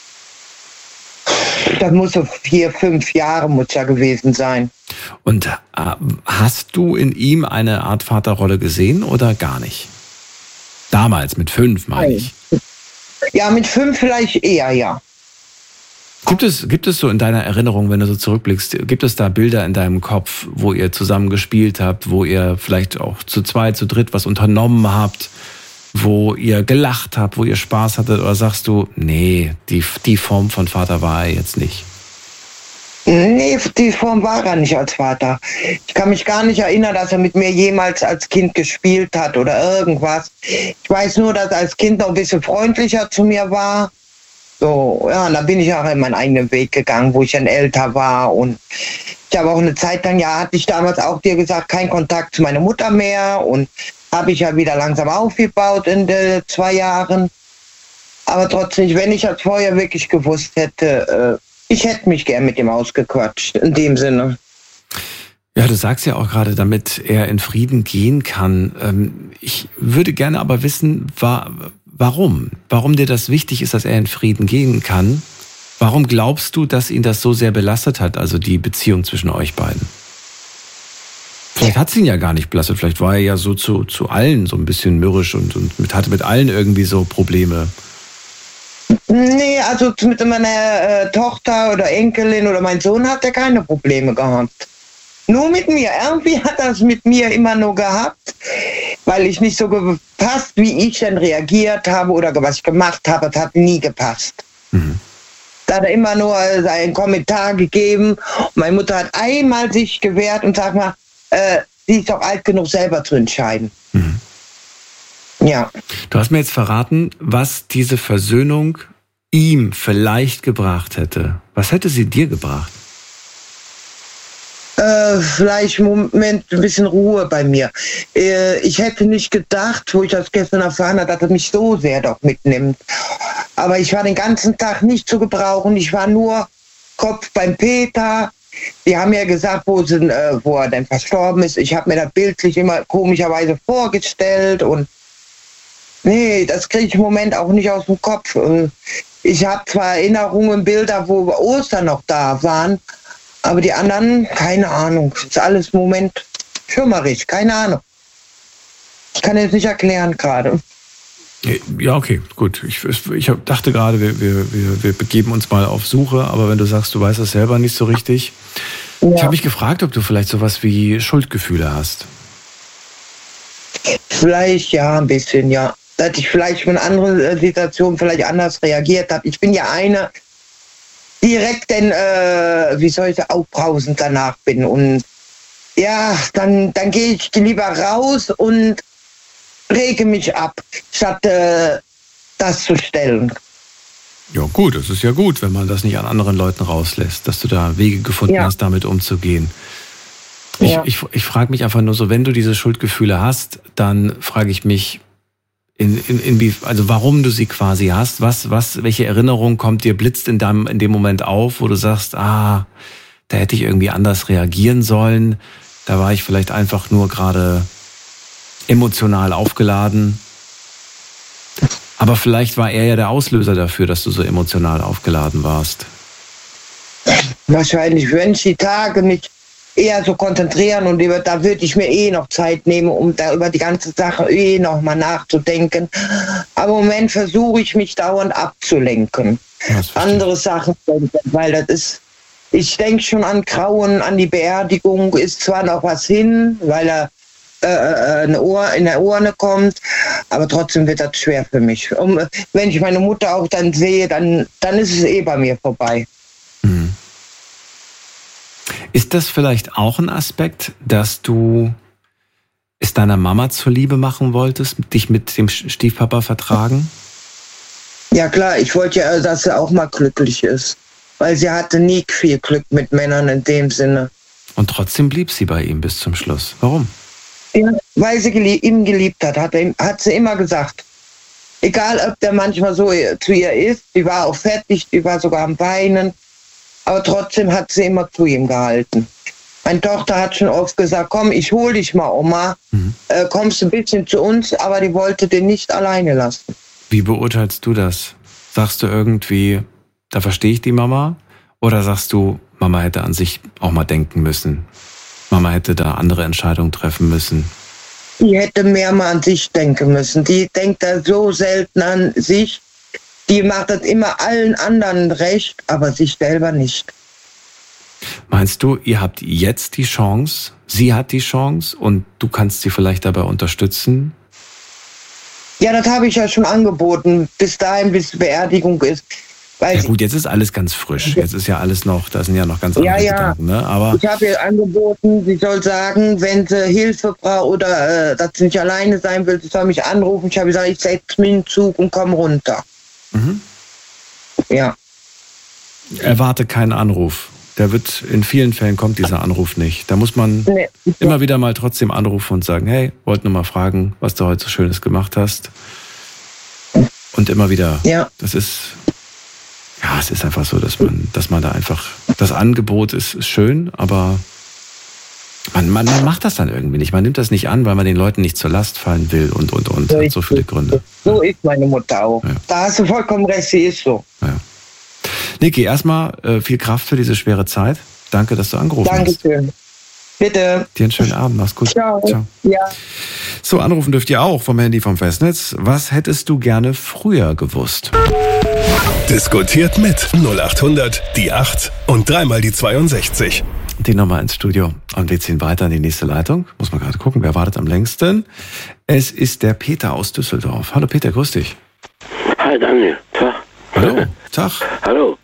das muss so vier, fünf Jahre muss ja gewesen sein. Und äh, hast du in ihm eine Art Vaterrolle gesehen oder gar nicht? Damals, mit fünf, meine ich. Ja, mit fünf vielleicht eher, ja. Gibt es, gibt es so in deiner Erinnerung, wenn du so zurückblickst, gibt es da Bilder in deinem Kopf, wo ihr zusammen gespielt habt, wo ihr vielleicht auch zu zweit, zu dritt was unternommen habt, wo ihr gelacht habt, wo ihr Spaß hattet, oder sagst du, nee, die, die Form von Vater war er jetzt nicht? Nee, die Form war er nicht als Vater. Ich kann mich gar nicht erinnern, dass er mit mir jemals als Kind gespielt hat oder irgendwas. Ich weiß nur, dass er als Kind noch ein bisschen freundlicher zu mir war. So, ja, und dann bin ich auch in meinen eigenen Weg gegangen, wo ich dann älter war. Und ich habe auch eine Zeit lang, ja, hatte ich damals auch dir gesagt, kein Kontakt zu meiner Mutter mehr. Und habe ich ja wieder langsam aufgebaut in den zwei Jahren. Aber trotzdem, wenn ich das vorher wirklich gewusst hätte, äh, ich hätte mich gern mit ihm ausgequatscht, in dem Sinne. Ja, du sagst ja auch gerade, damit er in Frieden gehen kann. Ähm, ich würde gerne aber wissen, wa- warum? Warum dir das wichtig ist, dass er in Frieden gehen kann? Warum glaubst du, dass ihn das so sehr belastet hat, also die Beziehung zwischen euch beiden? Vielleicht hat es ihn ja gar nicht belastet. Vielleicht war er ja so zu, zu allen so ein bisschen mürrisch und, und mit, hatte mit allen irgendwie so Probleme. Nee, also mit meiner äh, Tochter oder Enkelin oder mein Sohn hat er keine Probleme gehabt. Nur mit mir. Irgendwie hat er es mit mir immer nur gehabt, weil ich nicht so gepasst, wie ich dann reagiert habe oder was ich gemacht habe. Das hat nie gepasst. Mhm. Da hat er immer nur seinen Kommentar gegeben. Meine Mutter hat einmal sich gewehrt und sagt mal, äh, sie ist doch alt genug, selber zu entscheiden. Mhm. Ja. Du hast mir jetzt verraten, was diese Versöhnung ihm vielleicht gebracht hätte. Was hätte sie dir gebracht? Äh, vielleicht im Moment ein bisschen Ruhe bei mir. Äh, ich hätte nicht gedacht, wo ich das gestern erfahren habe, dass er mich so sehr doch mitnimmt. Aber ich war den ganzen Tag nicht zu gebrauchen. Ich war nur Kopf beim Peter. Die haben ja gesagt, wo, sie, äh, wo er denn verstorben ist. Ich habe mir das bildlich immer komischerweise vorgestellt. Und nee, das kriege ich im Moment auch nicht aus dem Kopf. Ich habe zwar Erinnerungen, Bilder, wo Ostern noch da waren, aber die anderen, keine Ahnung. Das ist alles im Moment schummerig, keine Ahnung. Ich kann es nicht erklären gerade. Ja, okay, gut. Ich, ich dachte gerade, wir, wir, wir, wir begeben uns mal auf Suche, aber wenn du sagst, du weißt das selber nicht so richtig. Ja. Ich habe mich gefragt, ob du vielleicht sowas wie Schuldgefühle hast. Vielleicht ja, ein bisschen, ja. Dass ich vielleicht in anderen Situationen vielleicht anders reagiert habe. Ich bin ja eine, direkt denn, äh, wie soll ich sagen, aufbrausend danach bin. Und ja, dann, dann gehe ich lieber raus und rege mich ab, statt äh, das zu stellen. Ja gut, das ist ja gut, wenn man das nicht an anderen Leuten rauslässt, dass du da Wege gefunden ja. hast, damit umzugehen. Ich, ja. ich, ich frage mich einfach nur so, wenn du diese Schuldgefühle hast, dann frage ich mich, in, in, in wie, also warum du sie quasi hast, was, was, welche Erinnerung kommt dir, blitzt in deinem, in dem Moment auf, wo du sagst, ah, da hätte ich irgendwie anders reagieren sollen, da war ich vielleicht einfach nur gerade emotional aufgeladen. Aber vielleicht war er ja der Auslöser dafür, dass du so emotional aufgeladen warst. Wahrscheinlich, wenn ich die Tage mich eher so konzentrieren und über, da würde ich mir eh noch Zeit nehmen, um da über die ganze Sache eh noch mal nachzudenken. Aber im Moment versuche ich mich dauernd abzulenken. Andere Sachen, weil das ist, ich denke schon an Grauen, an die Beerdigung, ist zwar noch was hin, weil er eine Ohr, in der Urne kommt, aber trotzdem wird das schwer für mich. Und wenn ich meine Mutter auch dann sehe, dann, dann ist es eh bei mir vorbei. Hm. Ist das vielleicht auch ein Aspekt, dass du es deiner Mama zuliebe machen wolltest, dich mit dem Stiefpapa vertragen? Ja klar, ich wollte ja, dass sie auch mal glücklich ist, weil sie hatte nie viel Glück mit Männern in dem Sinne. Und trotzdem blieb sie bei ihm bis zum Schluss. Warum? Ja, weil sie gelie- ihn geliebt hat, hat, er, hat sie immer gesagt. Egal, ob der manchmal so zu ihr ist, die war auch fertig, die war sogar am Weinen. aber trotzdem hat sie immer zu ihm gehalten. Meine Tochter hat schon oft gesagt, komm, ich hol dich mal, Oma, mhm. äh, kommst ein bisschen zu uns, aber die wollte den nicht alleine lassen. Wie beurteilst du das? Sagst du irgendwie, da verstehe ich die Mama? Oder sagst du, Mama hätte an sich auch mal denken müssen? Mama hätte da andere Entscheidungen treffen müssen? Die hätte mehr mal an sich denken müssen. Die denkt da so selten an sich. Die macht das immer allen anderen recht, aber sich selber nicht. Meinst du, ihr habt jetzt die Chance, sie hat die Chance und du kannst sie vielleicht dabei unterstützen? Ja, das habe ich ja schon angeboten, bis dahin, bis die Beerdigung ist. Weil ja gut, jetzt ist alles ganz frisch. Jetzt ist ja alles noch, da sind ja noch ganz andere ja, ja. Gedanken. Ne? Aber ich habe ihr angeboten, sie soll sagen, wenn sie Hilfe braucht oder äh, dass sie nicht alleine sein will, sie soll mich anrufen. Ich habe gesagt, ich setze mich in den Zug und komme runter. Mhm. Ja. Erwarte keinen Anruf. Der wird, in vielen Fällen kommt dieser Anruf nicht. Da muss man nee. immer wieder mal trotzdem anrufen und sagen, hey, wollte nur mal fragen, was du heute so Schönes gemacht hast. Und immer wieder, ja. das ist, ja, es ist einfach so, dass man, dass man da einfach, das Angebot ist, ist schön, aber man, man, man macht das dann irgendwie nicht. Man nimmt das nicht an, weil man den Leuten nicht zur Last fallen will und, und, und. So hat so viele Gründe. So ist meine Mutter auch. Ja. Da hast du vollkommen recht, sie ist so. Ja. Niki, erstmal äh, viel Kraft für diese schwere Zeit. Danke, dass du angerufen Dankeschön. hast. Dankeschön. Bitte. Dir einen schönen Abend. Mach's gut. Ciao. Ciao. Ja. So, anrufen dürft ihr auch vom Handy vom Festnetz. Was hättest du gerne früher gewusst? Diskutiert mit null acht hundert die acht und dreimal die zweiundsechzig. Die Nummer ins Studio. Und wir ziehen weiter in die nächste Leitung. Muss man gerade gucken, wer wartet am längsten. Es ist der Peter aus Düsseldorf. Hallo Peter, grüß dich. Hi Daniel. Tag. Hallo. Tag. Hallo.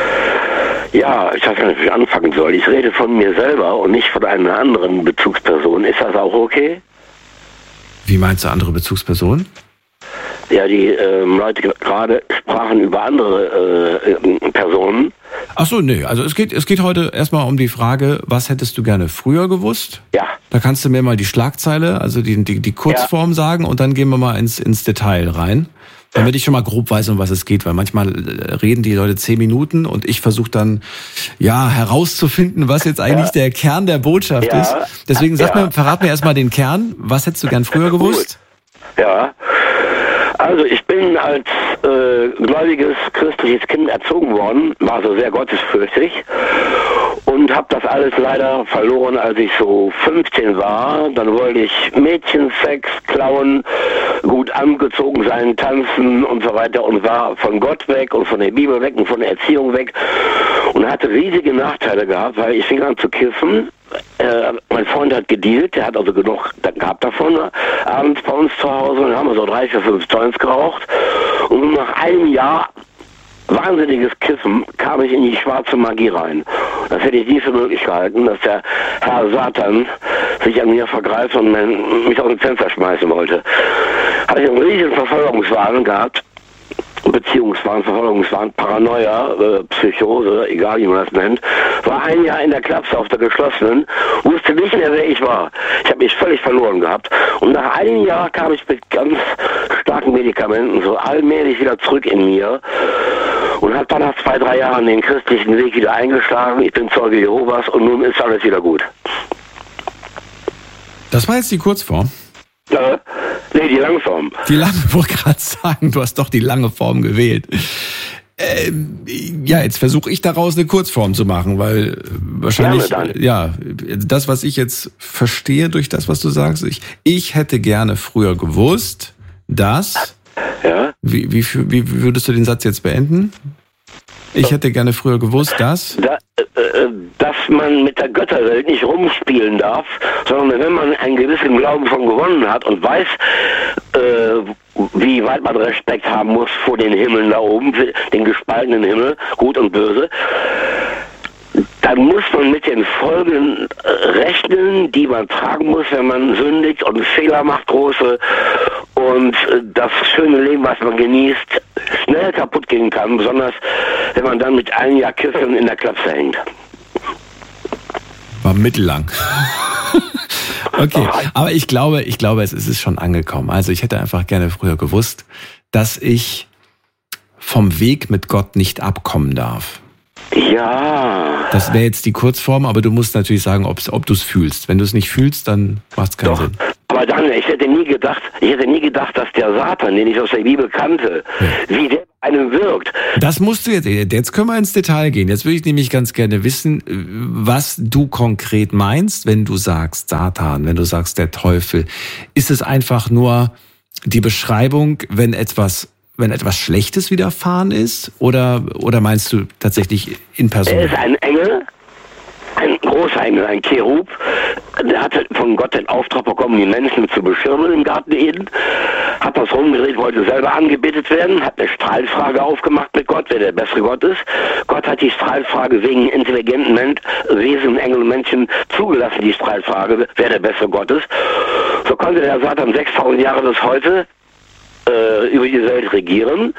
Ja, ich weiß gar nicht, wie ich anfangen soll. Ich rede von mir selber und nicht von einer anderen Bezugsperson. Ist das auch okay? Wie meinst du andere Bezugsperson? Ja, die ähm, Leute gerade sprachen über andere äh, Personen. Ach so, nee. Also es geht, es geht heute erstmal um die Frage, was hättest du gerne früher gewusst? Ja. Da kannst du mir mal die Schlagzeile, also die, die, die Kurzform ja. sagen und dann gehen wir mal ins, ins Detail rein. Damit ich schon mal grob weiß, um was es geht, weil manchmal reden die Leute zehn Minuten und ich versuche dann, ja, herauszufinden, was jetzt eigentlich ja. der Kern der Botschaft ja. ist. Deswegen sag ja. mir, verrat mir erstmal den Kern. Was hättest du gern früher gewusst? Gut. Ja. Also ich bin als äh, gläubiges christliches Kind erzogen worden, war so sehr gottesfürchtig und habe das alles leider verloren, als ich so fünfzehn war. Dann wollte ich Mädchensex, klauen, gut angezogen sein, tanzen und so weiter und war von Gott weg und von der Bibel weg und von der Erziehung weg und hatte riesige Nachteile gehabt, weil ich fing an zu kiffen. Äh, mein Freund hat gedealt, der hat also genug gehabt davon, ne? Abends bei uns zu Hause und haben wir so drei, vier, fünf Joints geraucht und nach einem Jahr wahnsinniges Kiffen kam ich in die schwarze Magie rein. Das hätte ich nie für möglich gehalten, dass der Herr Satan sich an mir vergreift und mich aus dem Fenster schmeißen wollte. Hatte ich einen riesigen Verfolgungswahn gehabt, Beziehungswahn, Verfolgungswahn, Paranoia, äh, Psychose, egal wie man das nennt, war ein Jahr in der Klapse auf der geschlossenen, wusste nicht mehr, wer ich war. Ich habe mich völlig verloren gehabt. Und nach einem Jahr kam ich mit ganz starken Medikamenten so allmählich wieder zurück in mir und habe dann nach zwei, drei Jahren den christlichen Weg wieder eingeschlagen. Ich bin Zeuge Jehovas und nun ist alles wieder gut. Das war jetzt die Kurzform? Äh, nee, die Langform. Die lange, ich wollte gerade sagen, du hast doch die lange Form gewählt. Ähm, ja, jetzt versuche ich daraus eine Kurzform zu machen, weil wahrscheinlich, ja, das, was ich jetzt verstehe durch das, was du sagst, ich, ich hätte gerne früher gewusst, dass, ja? wie, wie, wie würdest du den Satz jetzt beenden? Ich hätte gerne früher gewusst, dass... Da, äh, dass man mit der Götterwelt nicht rumspielen darf, sondern wenn man einen gewissen Glauben schon gewonnen hat und weiß, äh, wie weit man Respekt haben muss vor den Himmeln da oben, den gespaltenen Himmel, gut und böse, dann muss man mit den Folgen rechnen, die man tragen muss, wenn man sündigt und Fehler macht, große, und das schöne Leben, was man genießt, schnell kaputt gehen kann, besonders wenn man dann mit einem Jahr Kiffen in der Klapse hängt. War mittellang. Okay, aber ich glaube, ich glaube, es ist schon angekommen. Also ich hätte einfach gerne früher gewusst, dass ich vom Weg mit Gott nicht abkommen darf. Ja. Das wäre jetzt die Kurzform, aber du musst natürlich sagen, ob du es fühlst. Wenn du es nicht fühlst, dann macht es keinen Doch. Sinn. Aber Daniel, ich hätte nie gedacht, ich hätte nie gedacht, dass der Satan, den ich aus der Bibel kannte, ja. wie der einem wirkt. Das musst du jetzt, jetzt können wir ins Detail gehen. Jetzt würde ich nämlich ganz gerne wissen, was du konkret meinst, wenn du sagst Satan, wenn du sagst der Teufel. Ist es einfach nur die Beschreibung, wenn etwas, wenn etwas Schlechtes widerfahren ist? Oder, oder meinst du tatsächlich in Person? Er ist ein Engel. Ein großer Engel, ein Cherub, der hatte von Gott den Auftrag bekommen, die Menschen zu beschirmen im Garten Eden, hat das rumgedreht, wollte selber angebetet werden, hat eine Streitfrage aufgemacht mit Gott, wer der bessere Gott ist. Gott hat die Streitfrage wegen intelligenten Mensch, Wesen, Engel und Menschen zugelassen, die Streitfrage, wer der bessere Gott ist. So konnte der Satan sechstausend Jahre bis heute äh, über die Welt regieren.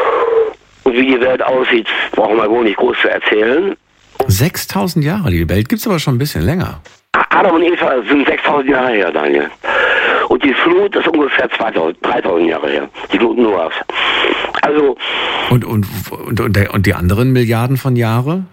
Und wie die Welt aussieht, brauchen wir wohl nicht groß zu erzählen. sechstausend Jahre, die Welt gibt's aber schon ein bisschen länger. Adam und Eva sind sechstausend Jahre her, Daniel. Und die Flut ist ungefähr zweitausend, dreitausend Jahre her. Die Flut Noahs. Also. Und, und, und, und, der, und die anderen Milliarden von Jahren?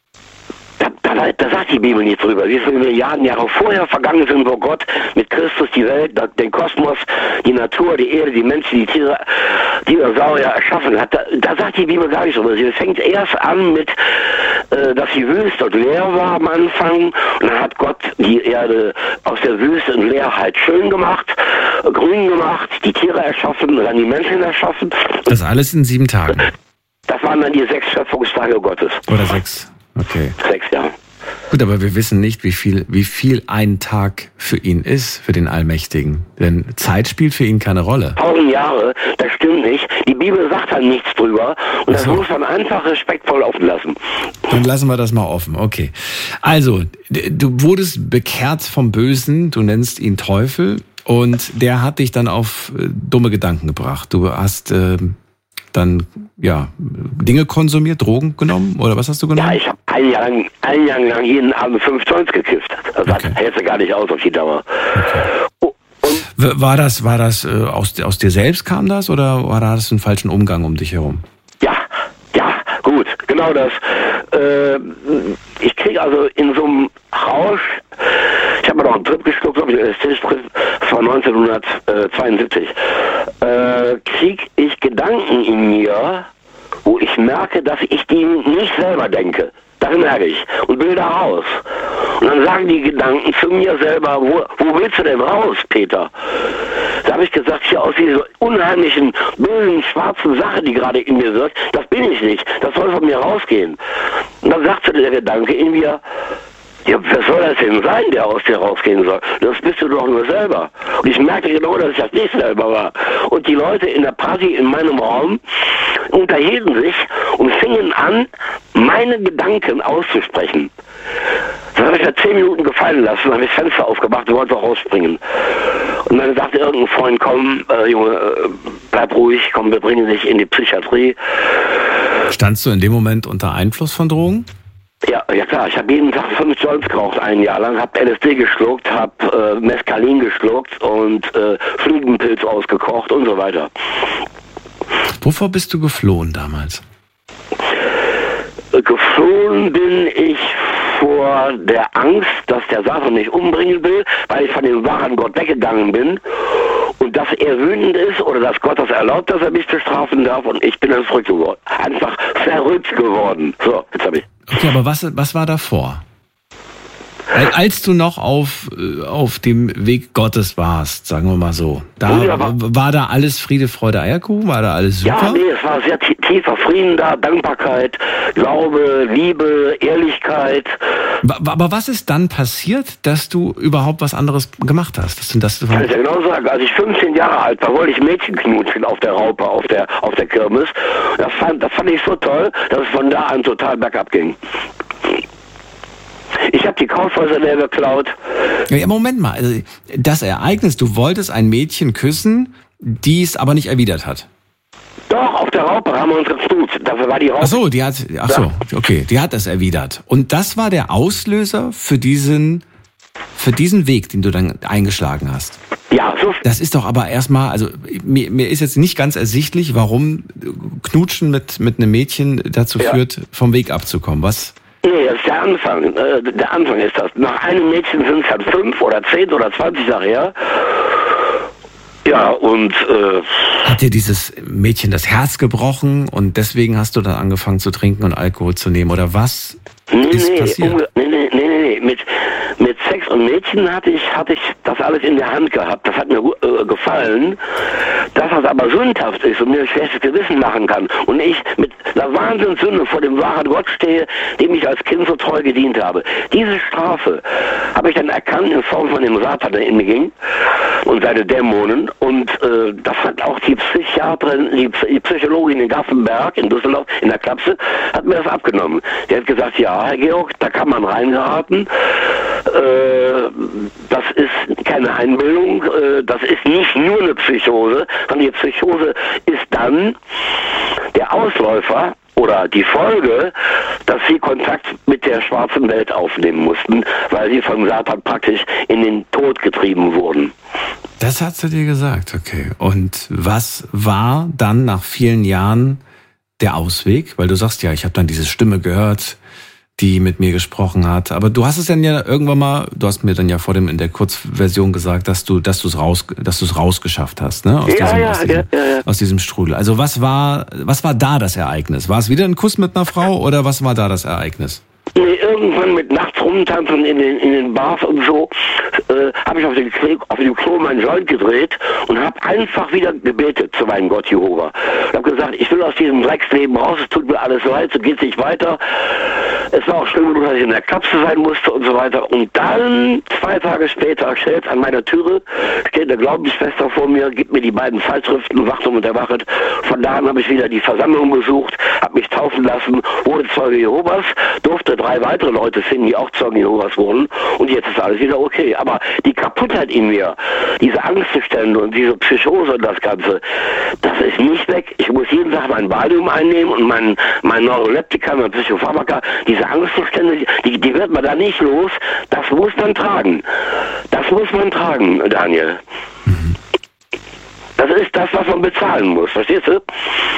Da, da, da sagt die Bibel nicht drüber. Wie viele Milliarden Jahre vorher vergangen sind, wo Gott mit Christus die Welt, den Kosmos, die Natur, die Erde, die Menschen, die Tiere, die Dinosaurier erschaffen hat. Da, da sagt die Bibel gar nicht drüber. Sie fängt erst an mit, äh, dass die Wüste und leer war am Anfang. Und dann hat Gott die Erde aus der Wüste und Leerheit schön gemacht, grün gemacht, die Tiere erschaffen und dann die Menschen erschaffen. Das alles in sieben Tagen? Das waren dann die sechs Schöpfungstage Gottes. Oder sechs? Okay. Sechs, ja. Gut, aber wir wissen nicht, wie viel, wie viel ein Tag für ihn ist, für den Allmächtigen. Denn Zeit spielt für ihn keine Rolle. Tausend Jahre, das stimmt nicht. Die Bibel sagt dann nichts drüber. Und das so. muss man einfach respektvoll offen lassen. Dann lassen wir das mal offen, okay. Also, du wurdest bekehrt vom Bösen, du nennst ihn Teufel. Und der hat dich dann auf äh, dumme Gedanken gebracht. Du hast äh, dann ja Dinge konsumiert, Drogen genommen oder was hast du genommen? Ja, ich habe ein Jahr lang, ein Jahr lang jeden Abend fünf Joints gekifft. Das Okay. hält gar nicht aus auf die Dauer. Okay. Oh, und War das, war das äh, aus, aus dir selbst kam das oder war das einen falschen Umgang um dich herum? ja, ja, gut, genau das. Äh, ich kriege also in so einem Rausch, ich habe mir noch einen Trip geschluckt, so ein L S D-Trip, das war neunzehnhundertzweiundsiebzig, äh, kriege ich Gedanken in mir, wo ich merke, dass ich die nicht selber denke. Das merke ich. Und will da raus. Und dann sagen die Gedanken zu mir selber, wo, wo willst du denn raus, Peter? Da habe ich gesagt, hier aus dieser unheimlichen, bösen, schwarzen Sache, die gerade in mir wirkt, das bin ich nicht. Das soll von mir rausgehen. Und dann sagte der Gedanke in mir, ja, wer soll das denn sein, der aus dir rausgehen soll? Das bist du doch nur selber. Und ich merkte genau, dass ich das nicht selber war. Und die Leute in der Party in meinem Raum unterhielten sich und fingen an, meine Gedanken auszusprechen. Das habe ich ja zehn Minuten gefallen lassen, habe ich das Fenster aufgemacht und wollte auch rausspringen. Und dann sagte irgendein Freund, komm, äh, Junge, äh, bleib ruhig, komm, wir bringen dich in die Psychiatrie. Standst du in dem Moment unter Einfluss von Drogen? Ja, ja klar, ich habe jeden Tag fünf Joints geraucht, ein Jahr lang, habe L S D geschluckt, habe äh, Mescalin geschluckt und äh, Fliegenpilz ausgekocht und so weiter. Wovor bist du geflohen damals? Äh, geflohen bin ich vor der Angst, dass der Satan mich umbringen will, weil ich von dem wahren Gott weggegangen bin und dass er wütend ist oder dass Gott das erlaubt, dass er mich bestrafen darf und ich bin dann verrückt geworden. Einfach verrückt geworden. So, jetzt habe ich. Okay, aber was, was war davor? Als du noch auf, auf dem Weg Gottes warst, sagen wir mal so, da Ja, aber- war da alles Friede, Freude, Eierkuchen? War da alles super? Ja, nee, es war sehr tie- tiefer Frieden da, Dankbarkeit, Glaube, Liebe, Ehrlichkeit. Wa- Aber was ist dann passiert, dass du überhaupt was anderes gemacht hast? Das sind das Kann ich ja genau sagen. Als ich fünfzehn Jahre alt war, wollte ich Mädchen knutschen auf der Raupe, auf der, auf der Kirmes. Das fand, das fand ich so toll, dass es von da an total bergab ging. Ich habe die Kaufhäuser leer geklaut. Ja, Moment mal, also das Ereignis, du wolltest ein Mädchen küssen, die es aber nicht erwidert hat. Doch, auf der Raupe haben wir uns geknutscht. Dafür war die Raupe. Ach so, die hat, ach so, okay, die hat es erwidert. Und das war der Auslöser für diesen, für diesen Weg, den du dann eingeschlagen hast. Ja, so. Das ist doch aber erstmal, also mir, mir ist jetzt nicht ganz ersichtlich, warum Knutschen mit, mit einem Mädchen dazu ja. führt, vom Weg abzukommen. Was? Nee, das ist der Anfang. Äh, der Anfang ist das. Nach einem Mädchen sind es dann fünf oder zehn oder zwanzig Jahre her. Ja, und... Äh, hat dir dieses Mädchen das Herz gebrochen und deswegen hast du dann angefangen zu trinken und Alkohol zu nehmen? Oder was nee, ist nee, passiert? Um, nee, nee, nee, nee, mit... Mit Sex und Mädchen hatte ich, hatte ich das alles in der Hand gehabt. Das hat mir äh, gefallen. Dass das aber sündhaft ist und mir ein schlechtes Gewissen machen kann. Und ich mit einer Wahnsinnssünde vor dem wahren Gott stehe, dem ich als Kind so treu gedient habe. Diese Strafe habe ich dann erkannt in Form von dem Satan, der in mir ging und seine Dämonen. Und äh, das hat auch die Psychiaterin, die, die Psychologin in Gaffenberg in Düsseldorf, in der Klapse, hat mir das abgenommen. Die hat gesagt, ja, Herr Georg, da kann man reingeraten. Das ist keine Einbildung, das ist nicht nur eine Psychose, sondern die Psychose ist dann der Ausläufer oder die Folge, dass sie Kontakt mit der schwarzen Welt aufnehmen mussten, weil sie von Satan praktisch in den Tod getrieben wurden. Das hat sie dir gesagt, okay. Und was war dann nach vielen Jahren der Ausweg? Weil du sagst ja, ich habe dann diese Stimme gehört, die mit mir gesprochen hat. Aber du hast es dann ja irgendwann mal, du hast mir dann ja vor dem in der Kurzversion gesagt, dass du, dass du es raus, dass du es rausgeschafft hast, ne? Aus, ja, diesem, ja, aus, diesem, ja, ja, ja. aus diesem Strudel. Also was war, was war da das Ereignis? War es wieder ein Kuss mit einer Frau oder was war da das Ereignis? Nee, irgendwann mit nachts rumtanzen in den, in den Bars und so, äh, habe ich auf dem, Klo, auf dem Klo meinen Joint gedreht und habe einfach wieder gebetet zu meinem Gott Jehova. Ich habe gesagt, ich will aus diesem Drecksleben raus, es tut mir alles leid, so geht's nicht weiter. Es war auch schlimm genug, dass ich in der Klapse sein musste und so weiter. Und dann, zwei Tage später, steht an meiner Türe, steht eine Glaubensschwester vor mir, gibt mir die beiden Zeitschriften, Wachtum und Erwachet. Von da an habe ich wieder die Versammlung besucht, habe mich taufen lassen, wurde Zeuge Jehovas, durfte drei weitere Leute finden, die auch Zeugen Jehovas wurden. Und jetzt ist alles wieder okay. Aber die Kaputtheit in mir, diese Angstzustände und diese Psychose und das Ganze, das ist nicht weg. Ich muss jeden Tag mein Valium einnehmen und mein, mein Neuroleptika, mein Psychopharmaka. Diese Angstzustände, die, die wird man da nicht los. Das muss man tragen. Das muss man tragen, Daniel. Das ist das, was man bezahlen muss. Verstehst du?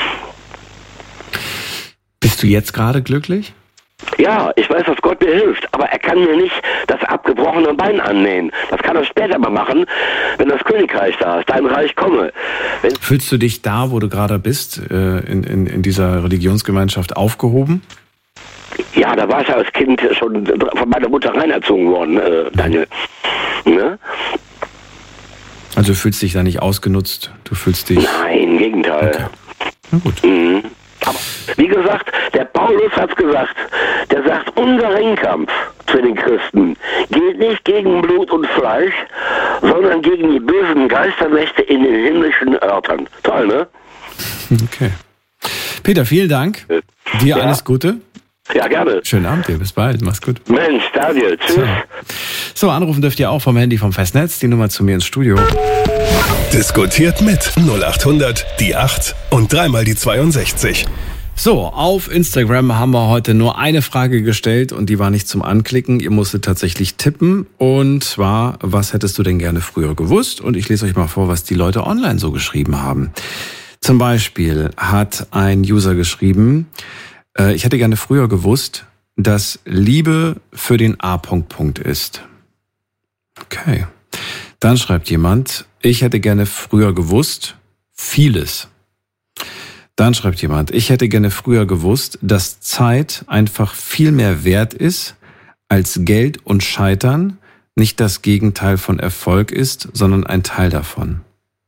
Bist du jetzt gerade glücklich? Ja, ich weiß, dass Gott mir hilft, aber er kann mir nicht das abgebrochene Bein annähen. Das kann er später mal machen, wenn das Königreich da ist, dein Reich komme. Wenn Fühlst du dich da, wo du gerade bist, in, in, in dieser Religionsgemeinschaft aufgehoben? Ja, da war ich ja als Kind schon von meiner Mutter reinerzogen worden, äh, Daniel. Ne? Also du fühlst dich da nicht ausgenutzt? Du fühlst dich... Nein, im Gegenteil. Okay. Na gut. Mhm. Aber wie gesagt, der Paulus hat's gesagt, der sagt, unser Ringkampf für den Christen geht nicht gegen Blut und Fleisch, sondern gegen die bösen Geistermächte in den himmlischen Örtern. Toll, ne? Okay. Peter, vielen Dank. Dir ja. Alles Gute. Ja, gerne. Schönen Abend dir, bis bald, mach's gut. Mensch, Daniel, tschüss. So. so, anrufen dürft ihr auch vom Handy vom Festnetz, die Nummer zu mir ins Studio. Diskutiert mit null acht hundert, die acht und dreimal die zweiundsechzig. So, auf Instagram haben wir heute nur eine Frage gestellt und die war nicht zum Anklicken. Ihr musstet tatsächlich tippen und zwar, was hättest du denn gerne früher gewusst? Und ich lese euch mal vor, was die Leute online so geschrieben haben. Zum Beispiel hat ein User geschrieben, äh, ich hätte gerne früher gewusst, dass Liebe für den A-Punkt ist. Okay. Dann schreibt jemand, ich hätte gerne früher gewusst, vieles. Dann schreibt jemand, ich hätte gerne früher gewusst, dass Zeit einfach viel mehr wert ist als Geld und Scheitern, nicht das Gegenteil von Erfolg ist, sondern ein Teil davon.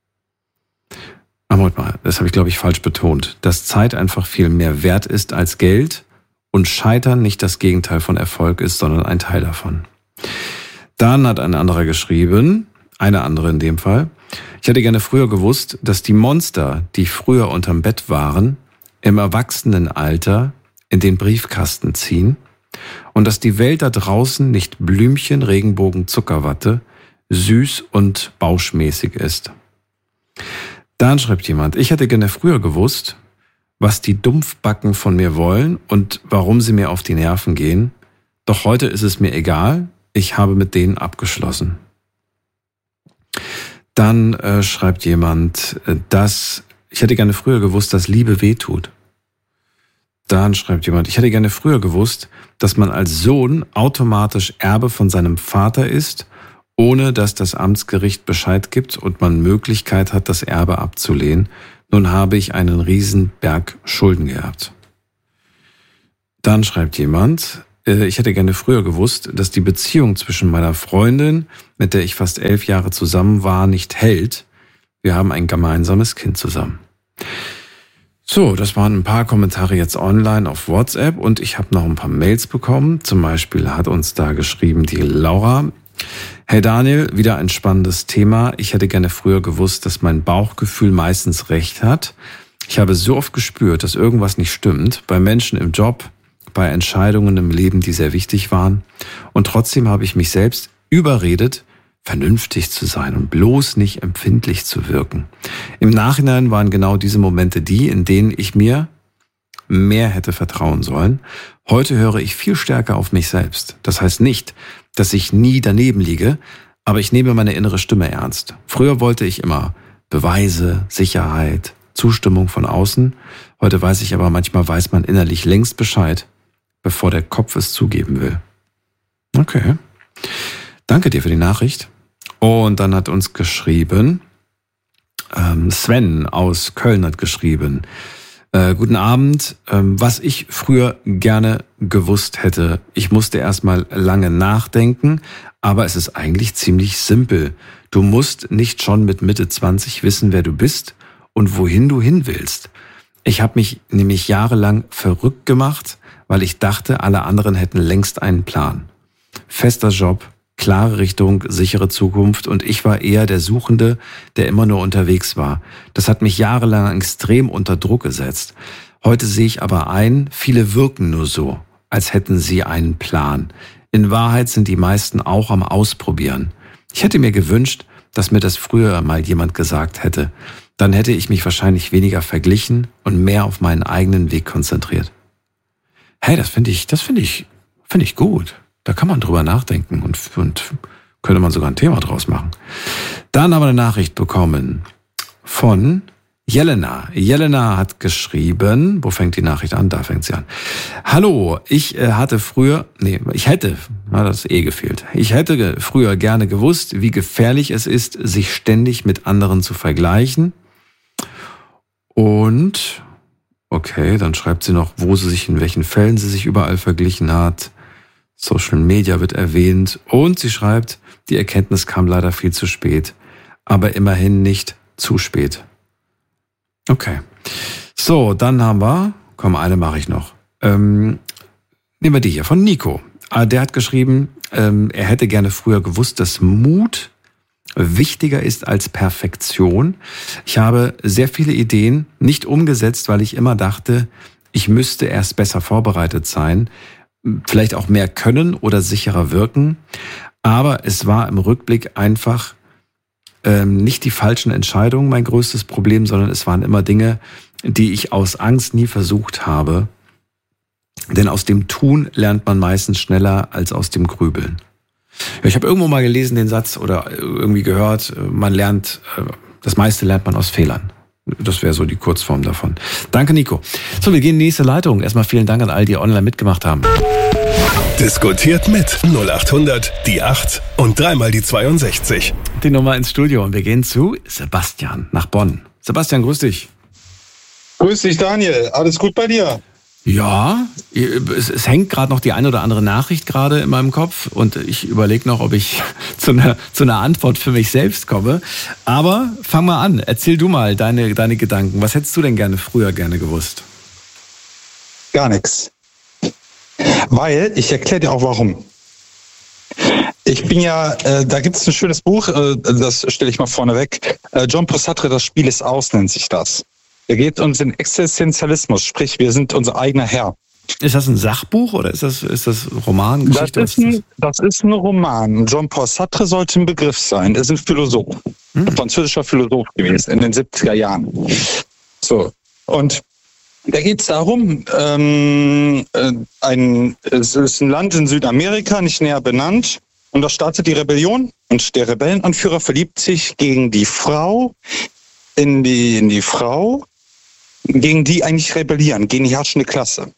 Aber mal, das habe ich, glaube ich, falsch betont. Dass Zeit einfach viel mehr wert ist als Geld und Scheitern nicht das Gegenteil von Erfolg ist, sondern ein Teil davon. Dann hat ein anderer geschrieben, eine andere in dem Fall, ich hätte gerne früher gewusst, dass die Monster, die früher unterm Bett waren, im Erwachsenenalter in den Briefkasten ziehen und dass die Welt da draußen nicht Blümchen, Regenbogen, Zuckerwatte, süß und bauschmäßig ist. Dann schreibt jemand, ich hätte gerne früher gewusst, was die Dumpfbacken von mir wollen und warum sie mir auf die Nerven gehen. Doch heute ist es mir egal, ich habe mit denen abgeschlossen. Dann äh, schreibt jemand, äh, dass ich hätte gerne früher gewusst, dass Liebe wehtut. Dann schreibt jemand, ich hätte gerne früher gewusst, dass man als Sohn automatisch Erbe von seinem Vater ist, ohne dass das Amtsgericht Bescheid gibt und man Möglichkeit hat, das Erbe abzulehnen. Nun habe ich einen riesen Berg Schulden gehabt. Dann schreibt jemand, äh, ich hätte gerne früher gewusst, dass die Beziehung zwischen meiner Freundin, mit der ich fast elf Jahre zusammen war, nicht hält. Wir haben ein gemeinsames Kind zusammen. So, das waren ein paar Kommentare jetzt online auf WhatsApp und ich habe noch ein paar Mails bekommen. Zum Beispiel hat uns da geschrieben die Laura. Hey Daniel, wieder ein spannendes Thema. Ich hätte gerne früher gewusst, dass mein Bauchgefühl meistens recht hat. Ich habe so oft gespürt, dass irgendwas nicht stimmt, bei Menschen im Job, bei Entscheidungen im Leben, die sehr wichtig waren. Und trotzdem habe ich mich selbst überredet, vernünftig zu sein und bloß nicht empfindlich zu wirken. Im Nachhinein waren genau diese Momente die, in denen ich mir mehr hätte vertrauen sollen. Heute höre ich viel stärker auf mich selbst. Das heißt nicht, dass ich nie daneben liege, aber ich nehme meine innere Stimme ernst. Früher wollte ich immer Beweise, Sicherheit, Zustimmung von außen. Heute weiß ich aber, manchmal weiß man innerlich längst Bescheid, bevor der Kopf es zugeben will. Okay. Danke dir für die Nachricht. Und dann hat uns geschrieben, ähm, Sven aus Köln hat geschrieben, äh, guten Abend, ähm, was ich früher gerne gewusst hätte. Ich musste erstmal lange nachdenken, aber es ist eigentlich ziemlich simpel. Du musst nicht schon mit Mitte zwanzig wissen, wer du bist und wohin du hin willst. Ich habe mich nämlich jahrelang verrückt gemacht, weil ich dachte, alle anderen hätten längst einen Plan. Fester Job, klare Richtung, sichere Zukunft und ich war eher der Suchende, der immer nur unterwegs war. Das hat mich jahrelang extrem unter Druck gesetzt. Heute sehe ich aber ein, viele wirken nur so, als hätten sie einen Plan. In Wahrheit sind die meisten auch am Ausprobieren. Ich hätte mir gewünscht, dass mir das früher mal jemand gesagt hätte. Dann hätte ich mich wahrscheinlich weniger verglichen und mehr auf meinen eigenen Weg konzentriert. Hey, das finde ich, das finde ich, finde ich gut. Da kann man drüber nachdenken und, und könnte man sogar ein Thema draus machen. Dann haben wir eine Nachricht bekommen von Jelena. Jelena hat geschrieben, wo fängt die Nachricht an? Da fängt sie an. Hallo, ich äh, hatte früher, nee, ich hätte, na, das ist eh gefehlt. Ich hätte ge- früher gerne gewusst, wie gefährlich es ist, sich ständig mit anderen zu vergleichen. Und, okay, dann schreibt sie noch, wo sie sich, in welchen Fällen sie sich überall verglichen hat. Social Media wird erwähnt und sie schreibt, die Erkenntnis kam leider viel zu spät, aber immerhin nicht zu spät. Okay. So, dann haben wir, komm, eine mache ich noch. Ähm, nehmen wir die hier von Nico. Der hat geschrieben, ähm, er hätte gerne früher gewusst, dass Mut wichtiger ist als Perfektion. Ich habe sehr viele Ideen nicht umgesetzt, weil ich immer dachte, ich müsste erst besser vorbereitet sein, vielleicht auch mehr können oder sicherer wirken. Aber es war im Rückblick einfach ähm, nicht die falschen Entscheidungen mein größtes Problem, sondern es waren immer Dinge, die ich aus Angst nie versucht habe. Denn aus dem Tun lernt man meistens schneller als aus dem Grübeln. Ja, ich habe irgendwo mal gelesen den Satz oder irgendwie gehört, man lernt, das meiste lernt man aus Fehlern. Das wäre so die Kurzform davon. Danke, Nico. So, wir gehen in die nächste Leitung. Erstmal vielen Dank an all die online mitgemacht haben. Diskutiert mit null acht hundert, die acht und dreimal die zweiundsechzig. Die Nummer ins Studio und wir gehen zu Sebastian nach Bonn. Sebastian, grüß dich. Grüß dich, Daniel. Alles gut bei dir? Ja, es, es hängt gerade noch die eine oder andere Nachricht gerade in meinem Kopf und ich überlege noch, ob ich zu einer, zu einer Antwort für mich selbst komme. Aber fang mal an, erzähl du mal deine, deine Gedanken. Was hättest du denn gerne früher gerne gewusst? Gar nichts. Weil, ich erkläre dir auch warum. Ich bin ja, äh, da gibt es ein schönes Buch, äh, das stelle ich mal vorne weg. Äh, John Paul Sartre, das Spiel ist aus, nennt sich das. Er geht uns in Existenzialismus, sprich, wir sind unser eigener Herr. Ist das ein Sachbuch oder ist das, ist das Roman, Geschichte? Das ist, ein, das ist ein Roman. John Paul Sartre sollte ein Begriff sein. Er ist ein Philosoph, hm. ein französischer Philosoph gewesen in den siebziger Jahren. So, und da geht es darum, ähm, ein, es ist ein Land in Südamerika, nicht näher benannt, und da startet die Rebellion Und der Rebellenanführer verliebt sich gegen die Frau, in die, in die Frau, gegen die eigentlich rebellieren, gegen die herrschende Klasse.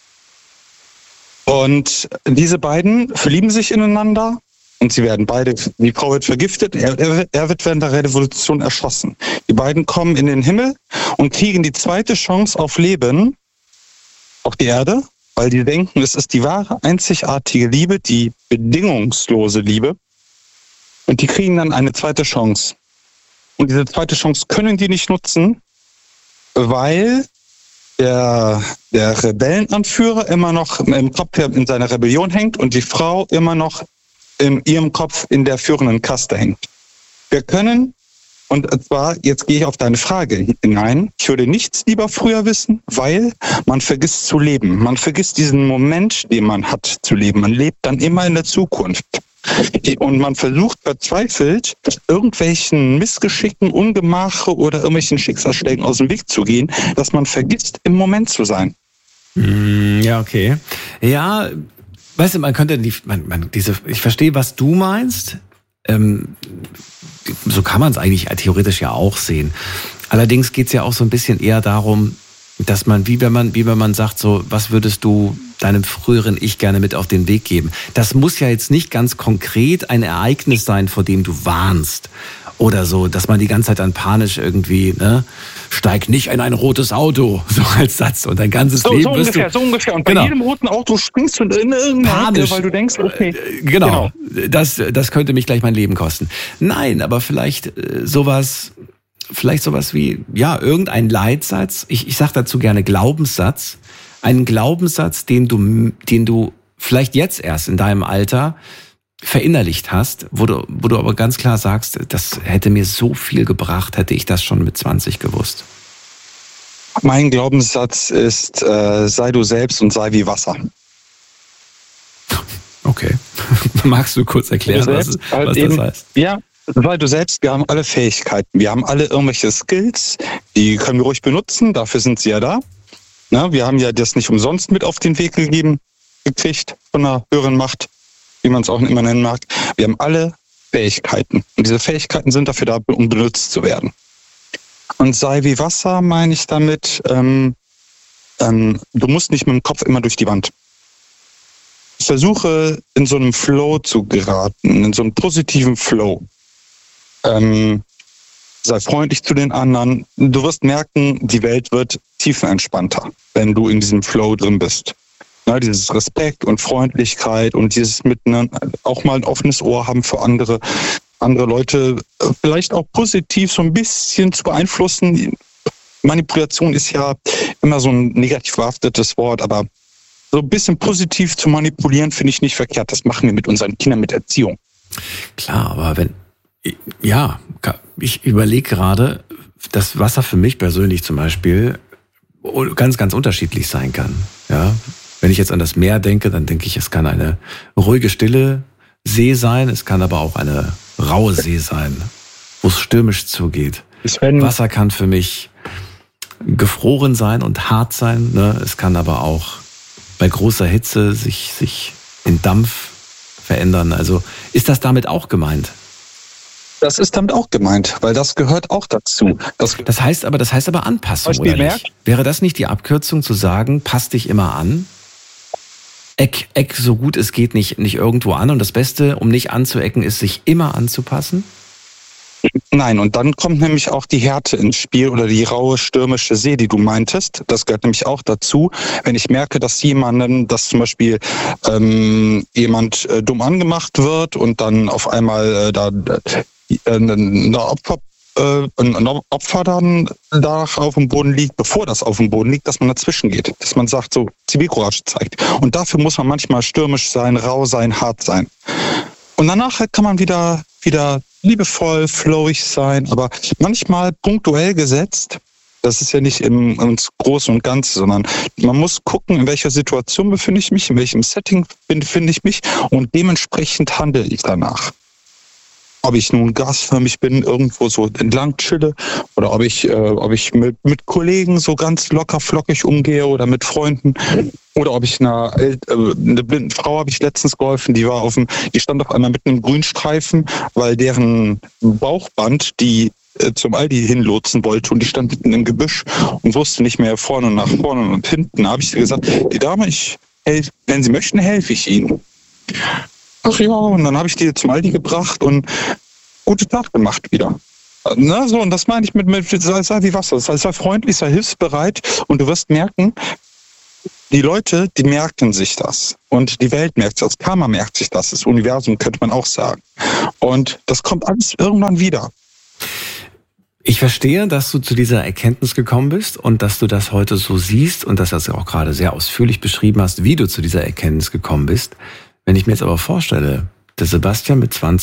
Und diese beiden verlieben sich ineinander und sie werden beide, die Frau wird vergiftet, er, er, er wird während der Revolution erschossen. Die beiden kommen in den Himmel und kriegen die zweite Chance auf Leben auf die Erde, weil die denken, es ist die wahre, einzigartige Liebe, die bedingungslose Liebe. Und die kriegen dann eine zweite Chance. Und diese zweite Chance können die nicht nutzen, weil der, der Rebellenanführer immer noch im Kopf in seiner Rebellion hängt und die Frau immer noch in ihrem Kopf in der führenden Kaste hängt. Wir können, und zwar, jetzt gehe ich auf deine Frage hinein, ich würde nichts lieber früher wissen, weil man vergisst zu leben. Man vergisst diesen Moment, den man hat zu leben. Man lebt dann immer in der Zukunft. Und man versucht verzweifelt, irgendwelchen Missgeschicken, Ungemache oder irgendwelchen Schicksalsschlägen aus dem Weg zu gehen, dass man vergisst, im Moment zu sein. Ja, okay. Ja, weißt du, man könnte die, man, man, diese, ich verstehe, was du meinst. Ähm, so kann man es eigentlich theoretisch ja auch sehen. Allerdings geht es ja auch so ein bisschen eher darum, dass man, wie wenn man, wie wenn man sagt, so, was würdest du deinem früheren Ich gerne mit auf den Weg geben? Das muss ja jetzt nicht ganz konkret ein Ereignis sein, vor dem du warnst. Oder so, dass man die ganze Zeit dann panisch irgendwie, ne, steig nicht in ein rotes Auto, so als Satz. Und dein ganzes so, Leben so wirst ungefähr, du, so ungefähr. Und genau. bei jedem roten Auto springst du in irgendeine Ecke, weil du denkst, okay. Genau, genau. Das, das könnte mich gleich mein Leben kosten. Nein, aber vielleicht äh, sowas, vielleicht sowas wie, ja, irgendein Leitsatz. Ich, ich sage dazu gerne Glaubenssatz. Einen Glaubenssatz, den du, den du vielleicht jetzt erst in deinem Alter verinnerlicht hast, wo du, wo du aber ganz klar sagst, das hätte mir so viel gebracht, hätte ich das schon mit zwanzig gewusst. Mein Glaubenssatz ist, äh, sei du selbst und sei wie Wasser. Okay. Magst du kurz erklären, du was, halt was eben, das heißt? Ja, sei du selbst, wir haben alle Fähigkeiten. Wir haben alle irgendwelche Skills, die können wir ruhig benutzen, dafür sind sie ja da. Na, wir haben ja das nicht umsonst mit auf den Weg gegeben, gekriegt von einer höheren Macht, wie man es auch immer nennen mag. Wir haben alle Fähigkeiten. Und diese Fähigkeiten sind dafür da, um benutzt zu werden. Und sei wie Wasser, meine ich damit, ähm, ähm, du musst nicht mit dem Kopf immer durch die Wand. Versuche in so einem Flow zu geraten, in so einem positiven Flow. Ähm, sei freundlich zu den anderen. Du wirst merken, die Welt wird tiefenentspannter, wenn du in diesem Flow drin bist. Ja, dieses Respekt und Freundlichkeit und dieses miteinander auch mal ein offenes Ohr haben für andere, andere Leute vielleicht auch positiv so ein bisschen zu beeinflussen. Manipulation ist ja immer so ein negativ behaftetes Wort, aber so ein bisschen positiv zu manipulieren finde ich nicht verkehrt. Das machen wir mit unseren Kindern mit Erziehung. Klar, aber wenn, ja, ich überlege gerade, dass Wasser für mich persönlich zum Beispiel ganz, ganz unterschiedlich sein kann. Ja. Wenn ich jetzt an das Meer denke, dann denke ich, es kann eine ruhige, stille See sein, es kann aber auch eine raue See sein, wo es stürmisch zugeht. Wasser kann für mich gefroren sein und hart sein, ne? Es kann aber auch bei großer Hitze sich, sich in Dampf verändern. Also ist das damit auch gemeint? Das ist damit auch gemeint, weil das gehört auch dazu. Das, das heißt aber, das heißt aber Anpassung, oder nicht? Wäre das nicht die Abkürzung zu sagen, pass dich immer an? Eck, eck so gut es geht nicht, nicht irgendwo an. Und das Beste, um nicht anzuecken, ist, sich immer anzupassen? Nein, und dann kommt nämlich auch die Härte ins Spiel oder die raue, stürmische See, die du meintest. Das gehört nämlich auch dazu. Wenn ich merke, dass jemanden, dass zum Beispiel ähm, jemand äh, dumm angemacht wird und dann auf einmal äh, da äh, ein Opfer ein Opfer dann da auf dem Boden liegt, bevor das auf dem Boden liegt, dass man dazwischen geht, dass man sagt, so Zivilcourage zeigt. Und dafür muss man manchmal stürmisch sein, rau sein, hart sein. Und danach kann man wieder, wieder liebevoll, flowig sein, aber manchmal punktuell gesetzt. Das ist ja nicht im, ins Große und Ganze, sondern man muss gucken, in welcher Situation befinde ich mich, in welchem Setting befinde ich mich und dementsprechend handle ich danach. ob ich nun gasförmig bin, irgendwo so entlang chille oder ob ich, äh, ob ich mit, mit Kollegen so ganz locker flockig umgehe oder mit Freunden oder ob ich einer äh, eine blinden Frau habe ich letztens geholfen, die war auf dem, die stand auf einmal mit einem Grünstreifen, weil deren Bauchband die äh, zum Aldi hinlotsen wollte und die stand mitten im Gebüsch und wusste nicht mehr vorne und nach vorne und hinten. Da habe ich gesagt, die Dame, ich helf, wenn Sie möchten, helfe ich Ihnen. Ach ja, und dann habe ich die zum Aldi gebracht und gute Tat gemacht wieder. Na, so, und das meine ich mit, mit sei, sei wie Wasser. Sei, sei freundlich, sei hilfsbereit und du wirst merken, die Leute, die merken sich das. Und die Welt merkt sich das. Karma merkt sich das. Das Universum könnte man auch sagen. Und das kommt alles irgendwann wieder. Ich verstehe, dass du zu dieser Erkenntnis gekommen bist und dass du das heute so siehst und dass du das auch gerade sehr ausführlich beschrieben hast, wie du zu dieser Erkenntnis gekommen bist. Wenn ich mir jetzt aber vorstelle, der Sebastian mit zwanzig